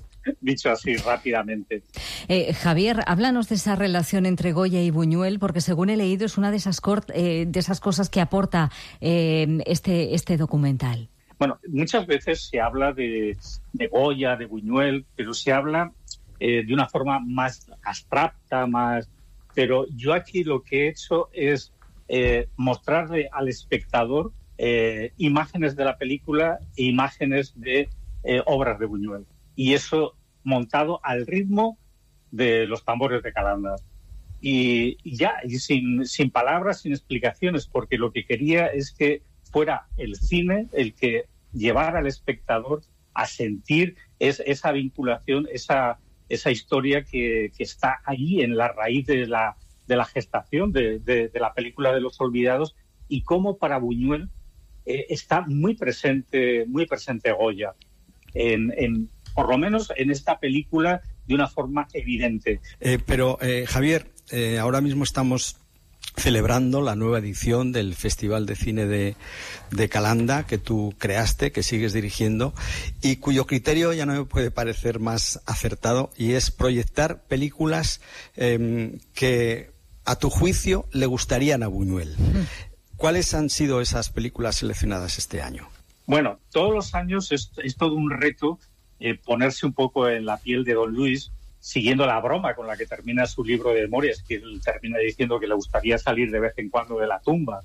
S17: dicho así rápidamente.
S13: Eh, Javier, háblanos de esa relación entre Goya y Buñuel, porque según he leído es una de esas, cort- eh, de esas cosas que aporta eh, este, este documental.
S17: Bueno, muchas veces se habla de, de Goya, de Buñuel, pero se habla eh, de una forma más abstracta, más... Pero yo aquí lo que he hecho es eh, mostrarle al espectador eh, imágenes de la película e imágenes de eh, obras de Buñuel. Y eso montado al ritmo de los tambores de Calanda. Y, y ya, y sin, sin palabras, sin explicaciones, porque lo que quería es que fuera el cine el que llevara al espectador a sentir es, esa vinculación, esa, esa historia que, que está ahí en la raíz de la, de la gestación de, de, de la película de Los Olvidados, y cómo para Buñuel eh, está muy presente, muy presente Goya, en, en, por lo menos en esta película de una forma evidente.
S15: Eh, pero, eh, Javier, eh, ahora mismo estamos celebrando la nueva edición del Festival de Cine de, de Calanda, que tú creaste, que sigues dirigiendo, y cuyo criterio ya no me puede parecer más acertado, y es proyectar películas eh, que, a tu juicio, le gustarían a Buñuel. Mm. ¿Cuáles han sido esas películas seleccionadas este año?
S17: Bueno, todos los años es, es todo un reto eh, ponerse un poco en la piel de Don Luis, siguiendo la broma con la que termina su libro de memorias, que él termina diciendo que le gustaría salir de vez en cuando de la tumba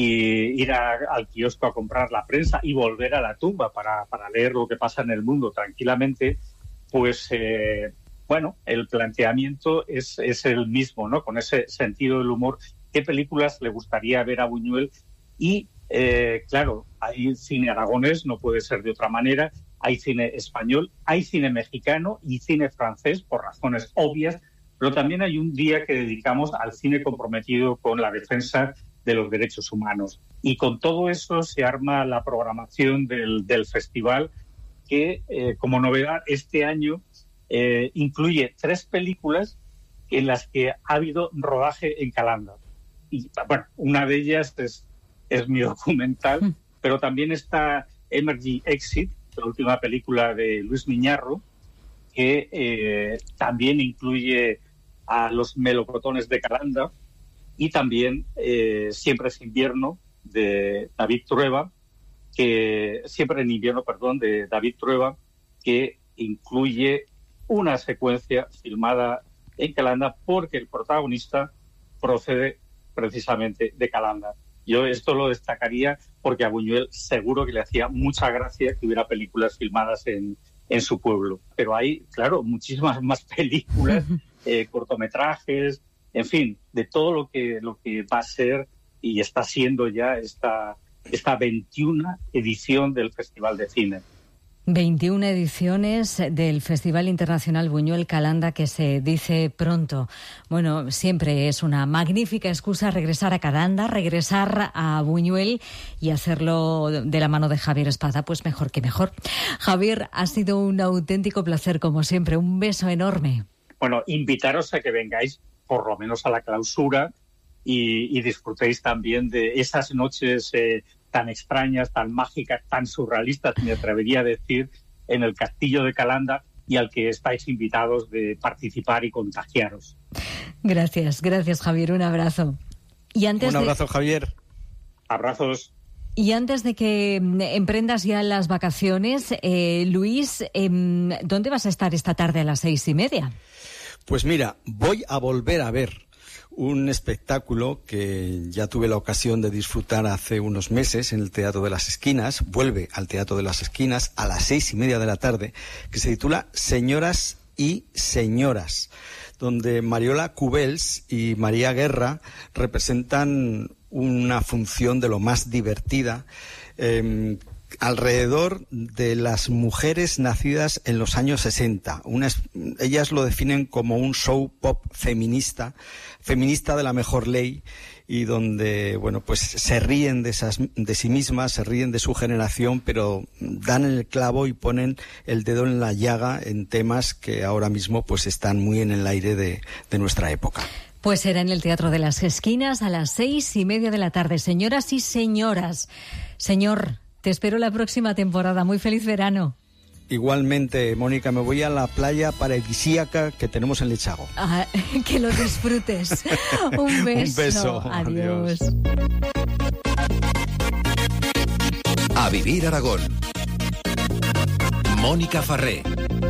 S17: y ir a, al kiosco a comprar la prensa y volver a la tumba para, para leer lo que pasa en el mundo tranquilamente. Pues, eh, bueno, el planteamiento es, es el mismo, ¿no? Con ese sentido del humor. ¿Qué películas le gustaría ver a Buñuel? Y, eh, claro, hay cine aragonés, no puede ser de otra manera. Hay cine español, hay cine mexicano y cine francés, por razones obvias, pero también hay un día que dedicamos al cine comprometido con la defensa de los derechos humanos. Y con todo eso se arma la programación del, del festival, que, eh, como novedad, este año eh, incluye tres películas en las que ha habido rodaje en Calanda. Y, bueno, una de ellas es, es mi documental, mm. pero también está Emergency Exit, la última película de Luis Miñarro, que eh, también incluye a los melocotones de Calanda, y también eh, Siempre es invierno, de David Trueba, que Siempre en invierno, perdón, de David Trueba, que incluye una secuencia filmada en Calanda porque el protagonista procede precisamente de Calanda. Yo esto lo destacaría porque a Buñuel seguro que le hacía mucha gracia que hubiera películas filmadas en, en su pueblo. Pero hay, claro, muchísimas más películas, eh, cortometrajes, en fin, de todo lo que, lo que va a ser y está siendo ya esta, esta veintiuna edición del Festival de Cine.
S13: veintiuna ediciones del Festival Internacional Buñuel Calanda, que se dice pronto. Bueno, siempre es una magnífica excusa regresar a Calanda, regresar a Buñuel y hacerlo de la mano de Javier Espada, pues mejor que mejor. Javier, ha sido un auténtico placer, como siempre. Un beso enorme.
S17: Bueno, invitaros a que vengáis por lo menos a la clausura y, y disfrutéis también de esas noches eh, tan extrañas, tan mágicas, tan surrealistas, me atrevería a decir, en el Castillo de Calanda, y al que estáis invitados de participar y contagiaros.
S13: Gracias, gracias Javier, un abrazo. Y antes
S15: un abrazo,
S13: de...
S15: Javier.
S17: Abrazos.
S13: Y antes de que emprendas ya las vacaciones, eh, Luis, eh, ¿dónde vas a estar esta tarde a las seis y media?
S15: Pues mira, voy a volver a ver un espectáculo que ya tuve la ocasión de disfrutar hace unos meses en el Teatro de las Esquinas. Vuelve al Teatro de las Esquinas a las seis y media de la tarde, que se titula Señoras y Señoras, donde Mariola Cubels y María Guerra representan una función de lo más divertida eh, alrededor de las mujeres nacidas en los años sesenta. Unas, ellas lo definen como un show pop feminista, feminista de la mejor ley, y donde, bueno, pues se ríen de esas, de sí mismas, se ríen de su generación, pero dan el clavo y ponen el dedo en la llaga en temas que ahora mismo pues están muy en el aire de, de nuestra época.
S13: Pues será en el Teatro de las Esquinas a las seis y media de la tarde. Señoras y señoras, señor, te espero la próxima temporada. Muy feliz verano.
S15: Igualmente, Mónica, me voy a la playa paradisíaca que tenemos en Lechago.
S13: Ah, que lo disfrutes. Un beso.
S15: Un beso.
S13: Adiós.
S15: Adiós.
S12: A Vivir Aragón. Mónica Farré.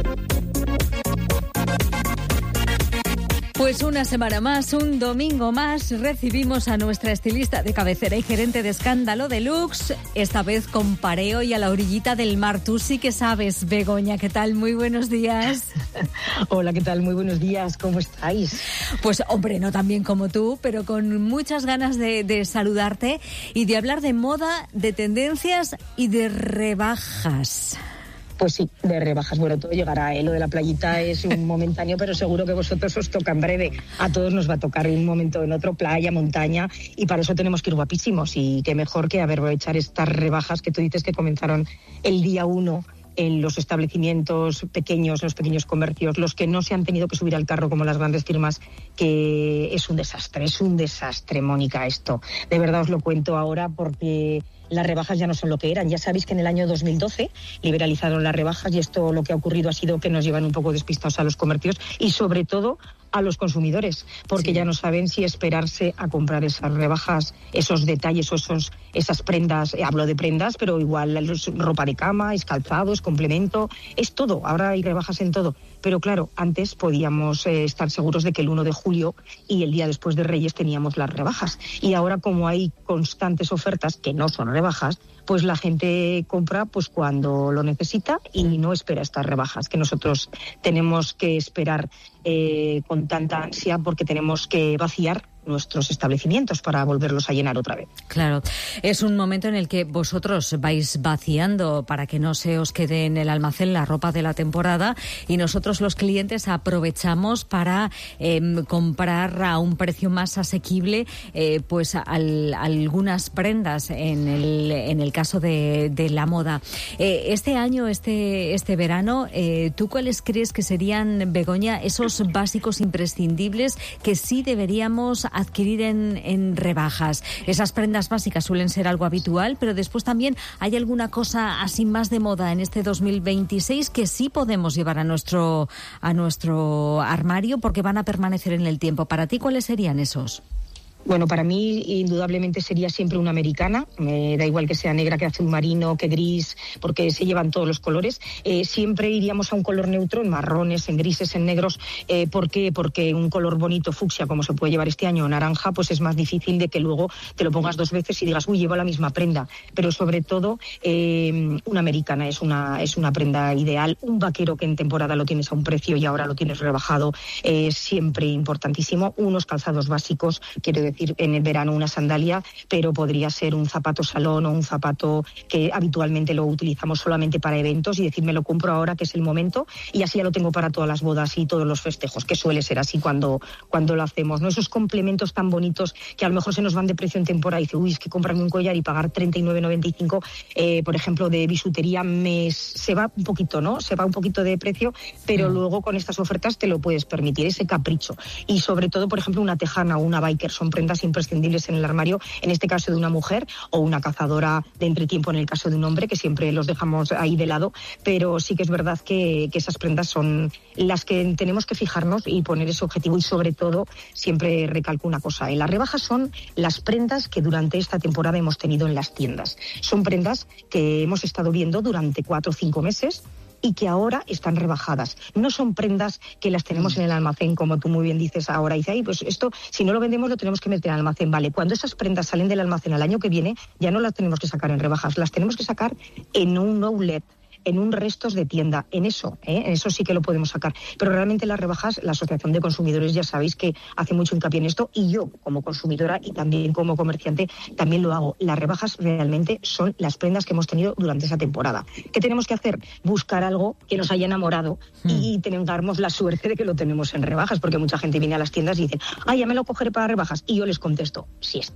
S13: Pues una semana más, un domingo más, recibimos a nuestra estilista de cabecera y gerente de Escándalo Deluxe, esta vez con pareo y a la orillita del mar. Tú sí que sabes, Begoña, ¿qué tal? Muy buenos días.
S19: Hola, ¿qué tal? Muy buenos días, ¿cómo estáis?
S13: Pues hombre, no tan bien como tú, pero con muchas ganas de, de saludarte y de hablar de moda, de tendencias y de rebajas.
S19: Pues sí, de rebajas. Bueno, todo llegará, ¿eh? Lo de la playita es un momentáneo, pero seguro que vosotros os toca en breve. A todos nos va a tocar en un momento en otro, playa, montaña, y para eso tenemos que ir guapísimos. Y qué mejor que aprovechar estas rebajas que tú dices que comenzaron el día uno en los establecimientos pequeños, en los pequeños comercios, los que no se han tenido que subir al carro como las grandes firmas, que es un desastre, es un desastre, Mónica, esto. De verdad os lo cuento ahora porque las rebajas ya no son lo que eran. Ya sabéis que en el año dos mil doce liberalizaron las rebajas y esto lo que ha ocurrido ha sido que nos llevan un poco despistados a los comercios y sobre todo a los consumidores, porque sí, ya no saben si esperarse a comprar esas rebajas, esos detalles o esos, esas prendas. Hablo de prendas, pero igual ropa de cama, es calzado, es complemento, es todo. Ahora hay rebajas en todo. Pero claro, antes podíamos eh, estar seguros de que el uno de julio y el día después de Reyes teníamos las rebajas. Y ahora, como hay constantes ofertas que no son rebajas, pues la gente compra pues cuando lo necesita y no espera estas rebajas que nosotros tenemos que esperar eh, con tanta ansia porque tenemos que vaciar nuestros establecimientos para volverlos a llenar otra vez.
S13: Claro, es un momento en el que vosotros vais vaciando para que no se os quede en el almacén la ropa de la temporada y nosotros los clientes aprovechamos para eh, comprar a un precio más asequible eh, pues al, algunas prendas en el, en el caso de, de la moda. Eh, este año, este, este verano, eh, ¿tú cuáles crees que serían, Begoña, esos básicos imprescindibles que sí deberíamos adquirir en, en rebajas? Esas prendas básicas suelen ser algo habitual, pero después también hay alguna cosa así más de moda en este dos mil veintiséis que sí podemos llevar a nuestro, a nuestro armario porque van a permanecer en el tiempo. ¿Para ti cuáles serían esos?
S19: Bueno, para mí indudablemente sería siempre una americana, me da igual que sea negra, que azul marino, que gris, porque se llevan todos los colores. Eh, siempre iríamos a un color neutro, en marrones, en grises, en negros. Eh, ¿Por qué? Porque un color bonito, fucsia, como se puede llevar este año, naranja, pues es más difícil de que luego te lo pongas dos veces y digas, uy, llevo la misma prenda. Pero sobre todo, eh, una americana es una, es una prenda ideal. Un vaquero que en temporada lo tienes a un precio y ahora lo tienes rebajado, es eh, siempre importantísimo. Unos calzados básicos, quiero decir, decir en el verano una sandalia, pero podría ser un zapato salón o un zapato que habitualmente lo utilizamos solamente para eventos y decir, me lo compro ahora que es el momento y así ya lo tengo para todas las bodas y todos los festejos, que suele ser así cuando, cuando lo hacemos, ¿no? Esos complementos tan bonitos que a lo mejor se nos van de precio en temporada y dice, uy, es que comprarme un collar y pagar treinta y nueve noventa y cinco, eh, por ejemplo, de bisutería, me, se va un poquito, ¿no? Se va un poquito de precio, pero mm. luego con estas ofertas te lo puedes permitir, ese capricho. Y sobre todo, por ejemplo, una tejana o una biker son prendas imprescindibles en el armario, en este caso de una mujer, o una cazadora de entretiempo en el caso de un hombre, que siempre los dejamos ahí de lado, pero sí que es verdad que, que esas prendas son las que tenemos que fijarnos y poner ese objetivo. Y sobre todo, siempre recalco una cosa, ¿eh? Las rebajas son las prendas que durante esta temporada hemos tenido en las tiendas. Son prendas que hemos estado viendo durante cuatro o cinco meses y que ahora están rebajadas. No son prendas que las tenemos en el almacén, como tú muy bien dices ahora. Y dice, ay, pues esto, si no lo vendemos, lo tenemos que meter en el almacén. Vale, cuando esas prendas salen del almacén al año que viene, ya no las tenemos que sacar en rebajas, las tenemos que sacar en un outlet, en un restos de tienda, en eso, ¿eh? En eso sí que lo podemos sacar. Pero realmente las rebajas, la Asociación de Consumidores ya sabéis que hace mucho hincapié en esto y yo como consumidora y también como comerciante también lo hago. Las rebajas realmente son las prendas que hemos tenido durante esa temporada. ¿Qué tenemos que hacer? Buscar algo que nos haya enamorado mm. y tengamos la suerte de que lo tenemos en rebajas, porque mucha gente viene a las tiendas y dice, ah, ya me lo cogeré para rebajas. Y yo les contesto, sí está.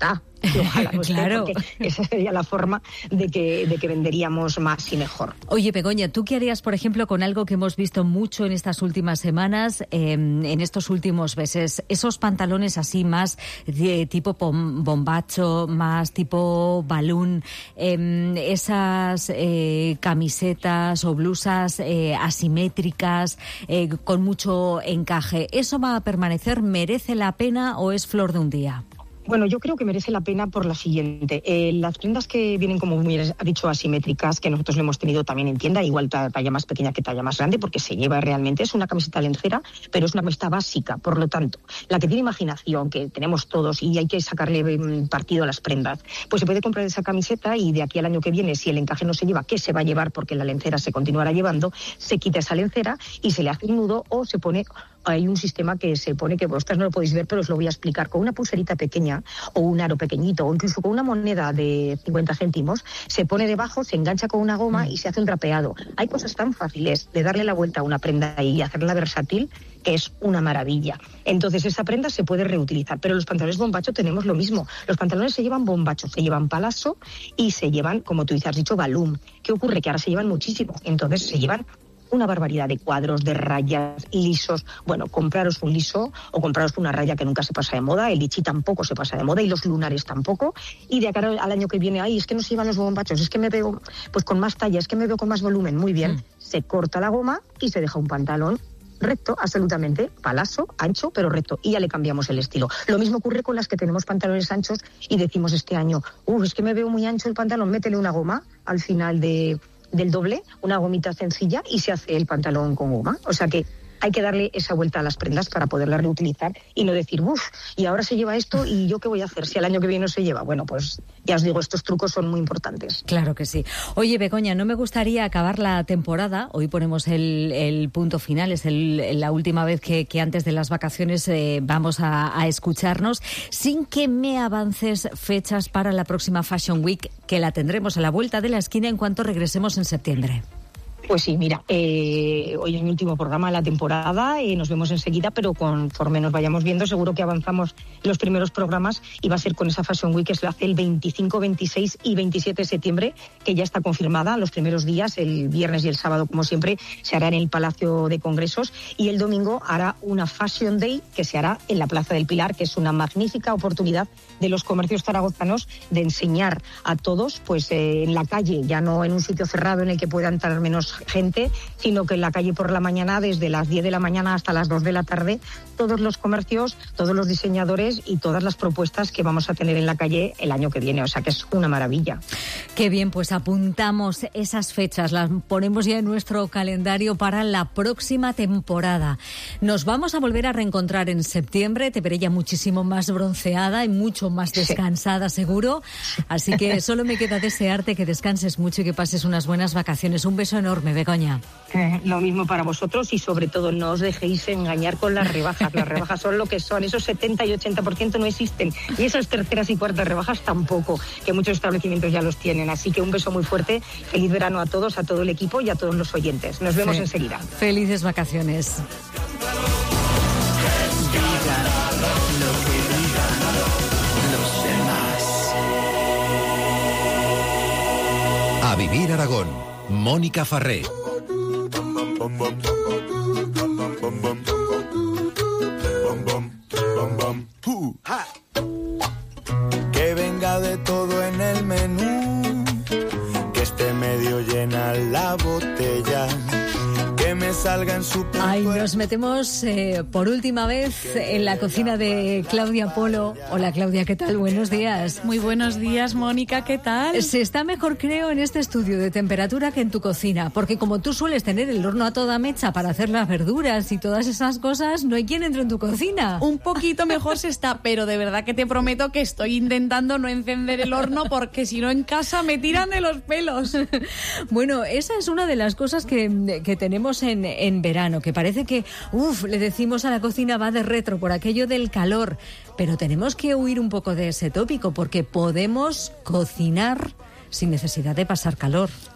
S19: Y ojalá no esté,
S13: Claro.
S19: porque esa sería la forma de que, de que venderíamos más y mejor.
S13: Oye, Begoña, ¿tú qué harías, por ejemplo, con algo que hemos visto mucho en estas últimas semanas, eh, en estos últimos meses? Esos pantalones así más de tipo pom- bombacho, más tipo balloon, eh, esas eh, camisetas o blusas eh, asimétricas, eh, con mucho encaje. ¿Eso va a permanecer? ¿Merece la pena o es flor de un día?
S19: Bueno, yo creo que merece la pena por la siguiente. Eh, las prendas que vienen, como muy ha dicho, asimétricas, que nosotros lo hemos tenido también en tienda, igual talla más pequeña que talla más grande, porque se lleva realmente, es una camiseta lencera, pero es una camiseta básica. Por lo tanto, la que tiene imaginación, que tenemos todos y hay que sacarle partido a las prendas, pues se puede comprar esa camiseta y de aquí al año que viene, si el encaje no se lleva, ¿qué se va a llevar? Porque la lencera se continuará llevando, se quita esa lencera y se le hace un nudo o se pone... Hay un sistema que se pone, que vosotras no lo podéis ver, pero os lo voy a explicar, con una pulserita pequeña o un aro pequeñito o incluso con una moneda de cincuenta céntimos, se pone debajo, se engancha con una goma y se hace un drapeado. Hay cosas tan fáciles de darle la vuelta a una prenda y hacerla versátil que es una maravilla. Entonces esa prenda se puede reutilizar, pero los pantalones bombacho tenemos lo mismo. Los pantalones se llevan bombacho, se llevan palazo y se llevan, como tú dices, has dicho, balloon. ¿Qué ocurre? Que ahora se llevan muchísimo, entonces se llevan una barbaridad de cuadros, de rayas, lisos. Bueno, compraros un liso o compraros una raya que nunca se pasa de moda, el lichi tampoco se pasa de moda y los lunares tampoco. Y de acá al año que viene, ay, es que no se llevan los bombachos, es que me veo pues con más talla, es que me veo con más volumen. Muy bien, mm. se corta la goma y se deja un pantalón recto, absolutamente, palazo, ancho, pero recto, y ya le cambiamos el estilo. Lo mismo ocurre con las que tenemos pantalones anchos y decimos este año, uff, es que me veo muy ancho el pantalón, métele una goma al final de... del doble, una gomita sencilla y se hace el pantalón con goma. O sea que hay que darle esa vuelta a las prendas para poderlas reutilizar y no decir, uff, y ahora se lleva esto y yo qué voy a hacer si al año que viene no se lleva. Bueno, pues ya os digo, estos trucos son muy importantes.
S13: Claro que sí. Oye, Begoña, no me gustaría acabar la temporada, hoy ponemos el, el punto final, es el, la última vez que, que antes de las vacaciones eh, vamos a, a escucharnos, sin que me avances fechas para la próxima Fashion Week, que la tendremos a la vuelta de la esquina en cuanto regresemos en septiembre.
S19: Pues sí, mira, eh, hoy es mi último programa de la temporada y nos vemos enseguida, pero conforme nos vayamos viendo seguro que avanzamos los primeros programas y va a ser con esa Fashion Week que se hace el veinticinco, veintiséis y veintisiete de septiembre, que ya está confirmada. Los primeros días, el viernes y el sábado, como siempre, se hará en el Palacio de Congresos y el domingo hará una Fashion Day que se hará en la Plaza del Pilar, que es una magnífica oportunidad de los comercios zaragozanos de enseñar a todos, pues eh, en la calle, ya no en un sitio cerrado en el que puedan entrar menos gente, sino que en la calle por la mañana, desde las diez de la mañana hasta las dos de la tarde, todos los comercios, todos los diseñadores y todas las propuestas que vamos a tener en la calle el año que viene. O sea que es una maravilla.
S13: Qué bien, pues apuntamos esas fechas, las ponemos ya en nuestro calendario para la próxima temporada. Nos vamos a volver a reencontrar en septiembre, te veré ya muchísimo más bronceada y mucho más descansada, sí, seguro. Así que solo me queda desearte que descanses mucho y que pases unas buenas vacaciones. Un beso enorme, Begoña.
S19: Eh, lo mismo para vosotros y sobre todo no os dejéis engañar con las rebajas. Las rebajas son lo que son, esos setenta y ochenta por ciento no existen y esas terceras y cuartas rebajas tampoco, que muchos establecimientos ya los tienen. Así que un beso muy fuerte, feliz verano a todos, a todo el equipo y a todos los oyentes. Nos vemos sí. enseguida.
S13: Felices vacaciones.
S12: A Vivir Aragón, Mónica Farré.
S20: Que venga de todo en el menú, que esté medio llena la botella, que me salga en su...
S13: Ay, nos metemos eh, por última vez en la cocina de Claudia Polo. Hola Claudia, ¿qué tal? Buenos días.
S21: Muy buenos días, Mónica, ¿qué tal?
S13: Se está mejor, creo, en este estudio de temperatura que en tu cocina, porque como tú sueles tener el horno a toda mecha para hacer las verduras y todas esas cosas, no hay quien entre en tu cocina.
S21: Un poquito mejor se está, pero de verdad que te prometo que estoy intentando no encender el horno porque si no en casa me tiran de los pelos.
S13: Bueno, esa es una de las cosas que, que tenemos En, en verano, que parece que, uff, le decimos a la cocina va de retro por aquello del calor, pero tenemos que huir un poco de ese tópico porque podemos cocinar sin necesidad de pasar calor.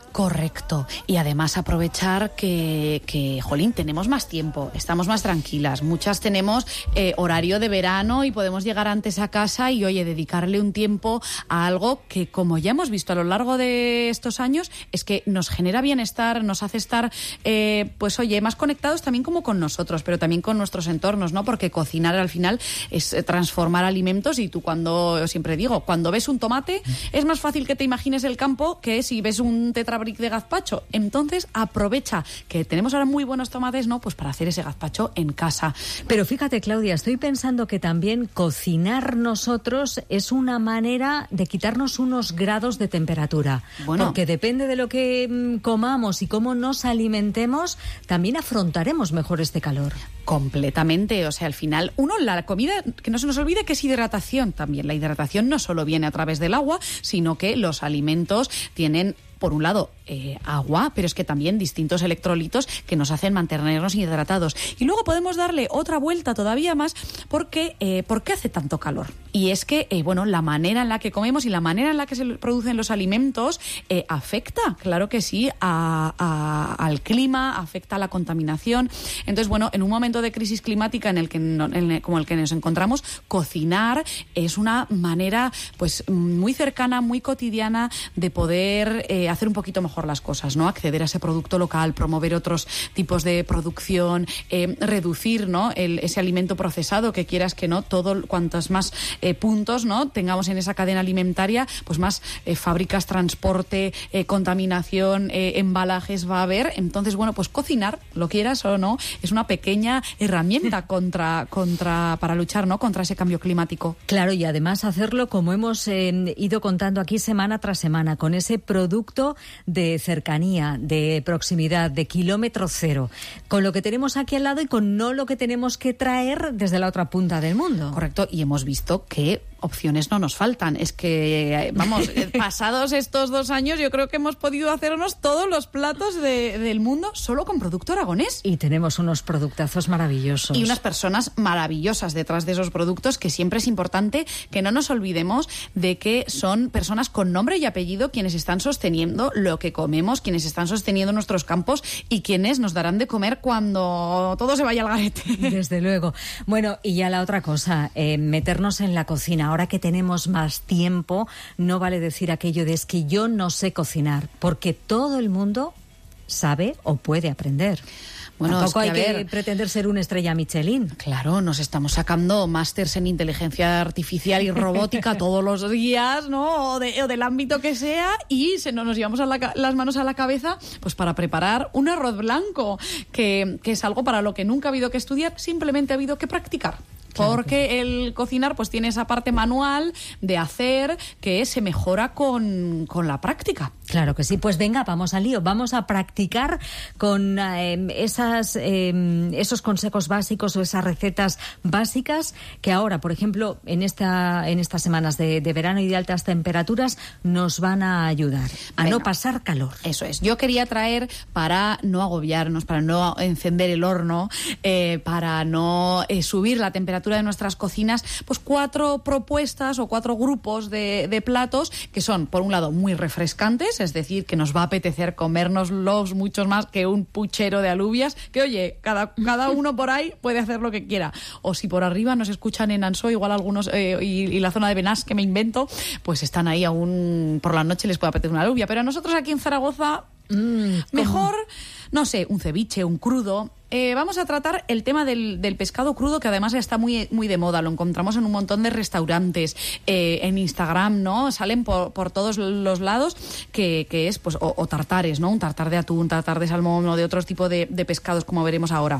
S21: Correcto. Y además aprovechar que, que, jolín, tenemos más tiempo, estamos más tranquilas. Muchas tenemos eh, horario de verano y podemos llegar antes a casa y, oye, dedicarle un tiempo a algo que, como ya hemos visto a lo largo de estos años, es que nos genera bienestar, nos hace estar, eh, pues, oye, más conectados también como con nosotros, pero también con nuestros entornos, ¿no? Porque cocinar al final es transformar alimentos y tú cuando, yo siempre digo, cuando ves un tomate es más fácil que te imagines el campo que si ves un tetrabric de gazpacho. Entonces aprovecha que tenemos ahora muy buenos tomates, ¿no? Pues para hacer ese gazpacho en casa.
S13: Pero fíjate, Claudia, estoy pensando que también cocinar nosotros es una manera de quitarnos unos grados de temperatura. Bueno, porque depende de lo que mmm, comamos y cómo nos alimentemos, también afrontaremos mejor este calor.
S21: Completamente, o sea, al final, uno, la comida, que no se nos olvide que es hidratación también. La hidratación no solo viene a través del agua, sino que los alimentos tienen, por un lado, eh, agua, pero es que también distintos electrolitos que nos hacen mantenernos hidratados. Y luego podemos darle otra vuelta todavía más porque eh, ¿por qué hace tanto calor? Y es que, eh, bueno, la manera en la que comemos y la manera en la que se producen los alimentos eh, afecta, claro que sí, a, a, al clima, afecta a la contaminación. Entonces, bueno, en un momento de crisis climática en el que no, en el, como el que nos encontramos, cocinar es una manera, pues, muy cercana, muy cotidiana de poder eh, hacer un poquito mejor las cosas, ¿no? Acceder a ese producto local, promover otros tipos de producción, eh, reducir, ¿no? El, ese alimento procesado, que quieras que no, todo, cuantos más eh, puntos, ¿no? tengamos en esa cadena alimentaria, pues más eh, fábricas, transporte, eh, contaminación, eh, embalajes va a haber. Entonces, bueno, pues cocinar, lo quieras o no, es una pequeña herramienta contra, contra, para luchar, ¿no? Contra ese cambio climático.
S13: Claro, y además hacerlo como hemos eh, ido contando aquí semana tras semana, con ese producto de cercanía, de proximidad, de kilómetro cero, con lo que tenemos aquí al lado y con no lo que tenemos que traer desde la otra punta del mundo.
S21: Correcto, y hemos visto que opciones no nos faltan. Es que, vamos, pasados estos dos años yo creo que hemos podido hacernos todos los platos de, del mundo solo con producto aragonés.
S13: Y tenemos unos productazos maravillosos.
S21: Y unas personas maravillosas detrás de esos productos, que siempre es importante que no nos olvidemos de que son personas con nombre y apellido quienes están sosteniendo lo que comemos, quienes están sosteniendo nuestros campos y quienes nos darán de comer cuando todo se vaya al garete.
S13: Desde luego. Bueno, y ya la otra cosa, eh, meternos en la cocina. Ahora que tenemos más tiempo, no vale decir aquello de es que yo no sé cocinar, porque todo el mundo sabe o puede aprender.
S21: Bueno,
S13: Tampoco
S21: es que,
S13: hay
S21: a
S13: que
S21: ver,
S13: pretender ser una estrella Michelin.
S21: Claro, nos estamos sacando másters en inteligencia artificial y robótica todos los días, ¿no? O, de, o del ámbito que sea, y se nos, nos llevamos a la, las manos a la cabeza pues para preparar un arroz blanco, que, que es algo para lo que nunca ha habido que estudiar, simplemente ha habido que practicar. Porque el cocinar pues tiene esa parte manual de hacer que se mejora con, con la práctica.
S13: Claro que sí. Pues venga, vamos al lío. Vamos a practicar con eh, esas, eh, esos consejos básicos o esas recetas básicas que ahora, por ejemplo, en esta en estas semanas de, de verano y de altas temperaturas nos van a ayudar a venga, no pasar calor.
S21: Eso es. Yo quería traer, para no agobiarnos, para no encender el horno, eh, para no eh, subir la temperatura de nuestras cocinas, pues cuatro propuestas o cuatro grupos de, de platos que son, por un lado, muy refrescantes, es decir, que nos va a apetecer comérnoslos muchos más que un puchero de alubias, que oye, cada, cada uno por ahí puede hacer lo que quiera. O si por arriba nos escuchan en Ansó, igual algunos, eh, y, y la zona de Benás, que me invento, pues están ahí aún por la noche, les puede apetecer una alubia. Pero a nosotros aquí en Zaragoza, mmm, mejor, no sé, un ceviche, un crudo. Eh, vamos a tratar el tema del, del pescado crudo, que además está muy, muy de moda. Lo encontramos en un montón de restaurantes, eh, en Instagram, ¿no? Salen por, por todos los lados, que, que es, pues, o, o tartares, ¿no? Un tartar de atún, tartar de salmón o de otros tipos de, de pescados, como veremos ahora.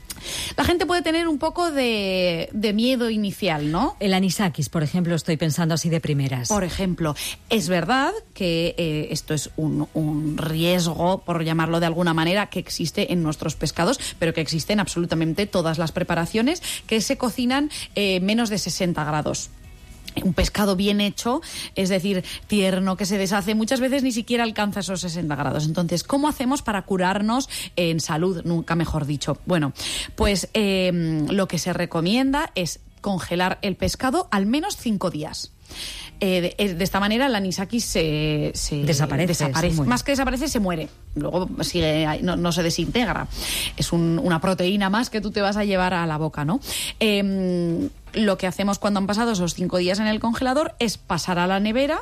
S21: La gente puede tener un poco de, de miedo inicial, ¿no?
S13: El anisakis, por ejemplo, estoy pensando así de primeras.
S21: Por ejemplo, es verdad que eh, esto es un, un riesgo, por llamarlo de alguna manera, que existe en nuestros pescados, pero que existe en absolutamente todas las preparaciones que se cocinan eh, menos de sesenta grados. Un pescado bien hecho, es decir, tierno, que se deshace, muchas veces ni siquiera alcanza esos sesenta grados. Entonces, ¿cómo hacemos para curarnos en salud? Nunca mejor dicho. Bueno, pues eh, lo que se recomienda es congelar el pescado al menos cinco días. Eh, de, de esta manera el anisakis se, se
S13: desaparece,
S21: desaparece.
S13: Se
S21: Más que desaparece, se muere. Luego sigue, no, no se desintegra. Es un, una proteína más que tú te vas a llevar a la boca, ¿no? Eh, lo que hacemos cuando han pasado esos cinco días en el congelador es pasar a la nevera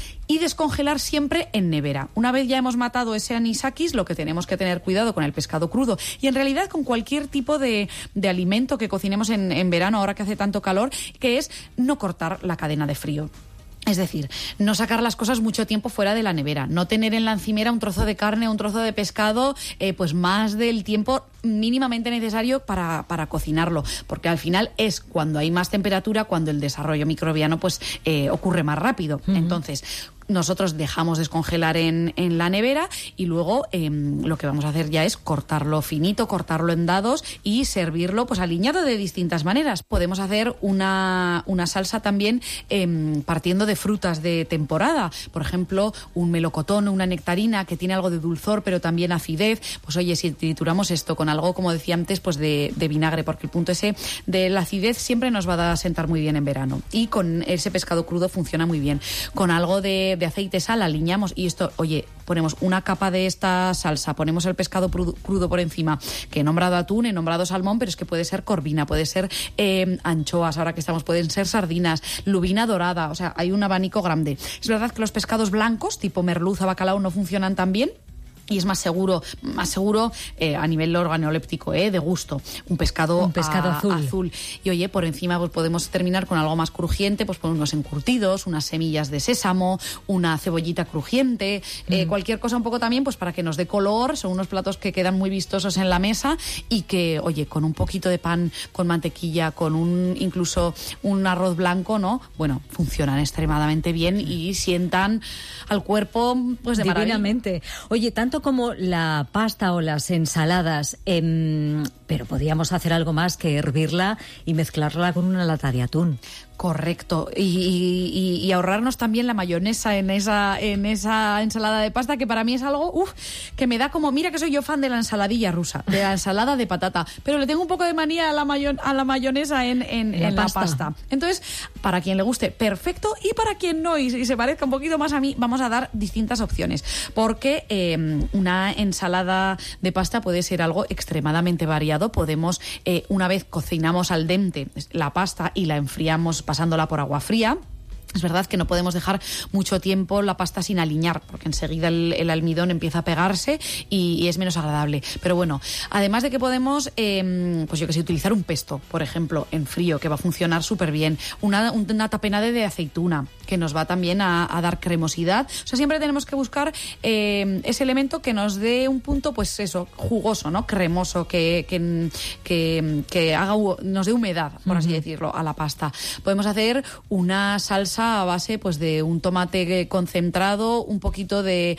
S21: y descongelar siempre en nevera. Una vez ya hemos matado ese anisakis, lo que tenemos que tener cuidado con el pescado crudo y en realidad con cualquier tipo de, de alimento que cocinemos en, en verano, ahora que hace tanto calor, que es no cortar la cadena de frío. Es decir, no sacar las cosas mucho tiempo fuera de la nevera, no tener en la encimera un trozo de carne o un trozo de pescado eh, pues más del tiempo mínimamente necesario para, para cocinarlo, porque al final es cuando hay más temperatura cuando el desarrollo microbiano pues eh, ocurre más rápido. Uh-huh. Entonces, nosotros dejamos descongelar en, en la nevera y luego eh, lo que vamos a hacer ya es cortarlo finito, cortarlo en dados y servirlo pues aliñado de distintas maneras. Podemos hacer una, una salsa también eh, partiendo de frutas de temporada. Por ejemplo, un melocotón o una nectarina que tiene algo de dulzor pero también acidez. Pues oye, si trituramos esto con algo, como decía antes, pues de, de vinagre, porque el punto ese de la acidez siempre nos va a sentar muy bien en verano. Y con ese pescado crudo funciona muy bien. Con algo de de aceite, sal, aliñamos y esto, oye, ponemos una capa de esta salsa, ponemos el pescado crudo, crudo por encima, que he nombrado atún, he nombrado salmón, pero es que puede ser corvina, puede ser eh, anchoas, ahora que estamos, pueden ser sardinas, lubina dorada, o sea, hay un abanico grande. Es verdad que los pescados blancos, tipo merluza, bacalao, no funcionan tan bien. Y es más seguro, más seguro eh, a nivel organoléptico, eh, de gusto. Un pescado,
S13: un pescado
S21: a,
S13: azul.
S21: azul. Y oye, por encima pues podemos terminar con algo más crujiente, pues con unos encurtidos, unas semillas de sésamo, una cebollita crujiente, mm. eh, cualquier cosa un poco también, pues para que nos dé color. Son unos platos que quedan muy vistosos en la mesa y que, oye, con un poquito de pan, con mantequilla, con un incluso un arroz blanco, ¿no? Bueno, funcionan extremadamente bien y sientan al cuerpo pues de
S13: divinamente.
S21: Maravilla.
S13: Oye, tanto como la pasta o las ensaladas, eh, pero podríamos hacer algo más que hervirla y mezclarla con una lata de atún.
S21: Correcto. Y, y, y ahorrarnos también la mayonesa en esa, en esa ensalada de pasta, que para mí es algo uf, que me da como... Mira que soy yo fan de la ensaladilla rusa, de la ensalada de patata, pero le tengo un poco de manía a la, mayo, a la mayonesa en, en, en, la, en pasta. la pasta. Entonces, para quien le guste, perfecto, y para quien no, y, y se parezca un poquito más a mí, vamos a dar distintas opciones, porque eh, una ensalada de pasta puede ser algo extremadamente variado. Podemos, eh, una vez cocinamos al dente la pasta y la enfriamos pasándola por agua fría. Es verdad que no podemos dejar mucho tiempo la pasta sin aliñar, porque enseguida el, el almidón empieza a pegarse y, y es menos agradable. Pero bueno, además de que podemos, eh, pues yo que sé, utilizar un pesto, por ejemplo, en frío, que va a funcionar súper bien. Una, una tapenade de aceituna, que nos va también a, a dar cremosidad. O sea, siempre tenemos que buscar eh, ese elemento que nos dé un punto, pues eso, jugoso, ¿no? Cremoso, que, que, que, que haga, nos dé humedad, por uh-huh. así decirlo, a la pasta. Podemos hacer una salsa a base pues de un tomate concentrado, un poquito de,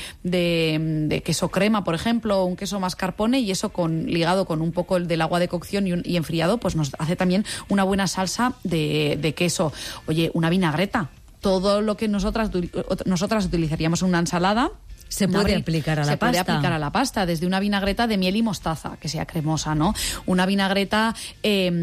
S21: de, de queso crema, por ejemplo, o un queso mascarpone, y eso con ligado con un poco del agua de cocción y, un, y enfriado, pues nos hace también una buena salsa de, de queso. Oye, una vinagreta. Todo lo que nosotras, nosotras utilizaríamos en una ensalada
S13: se puede aplicar a la
S21: se
S13: pasta.
S21: Se puede aplicar a la pasta, desde una vinagreta de miel y mostaza, que sea cremosa, ¿no? Una vinagreta... Eh,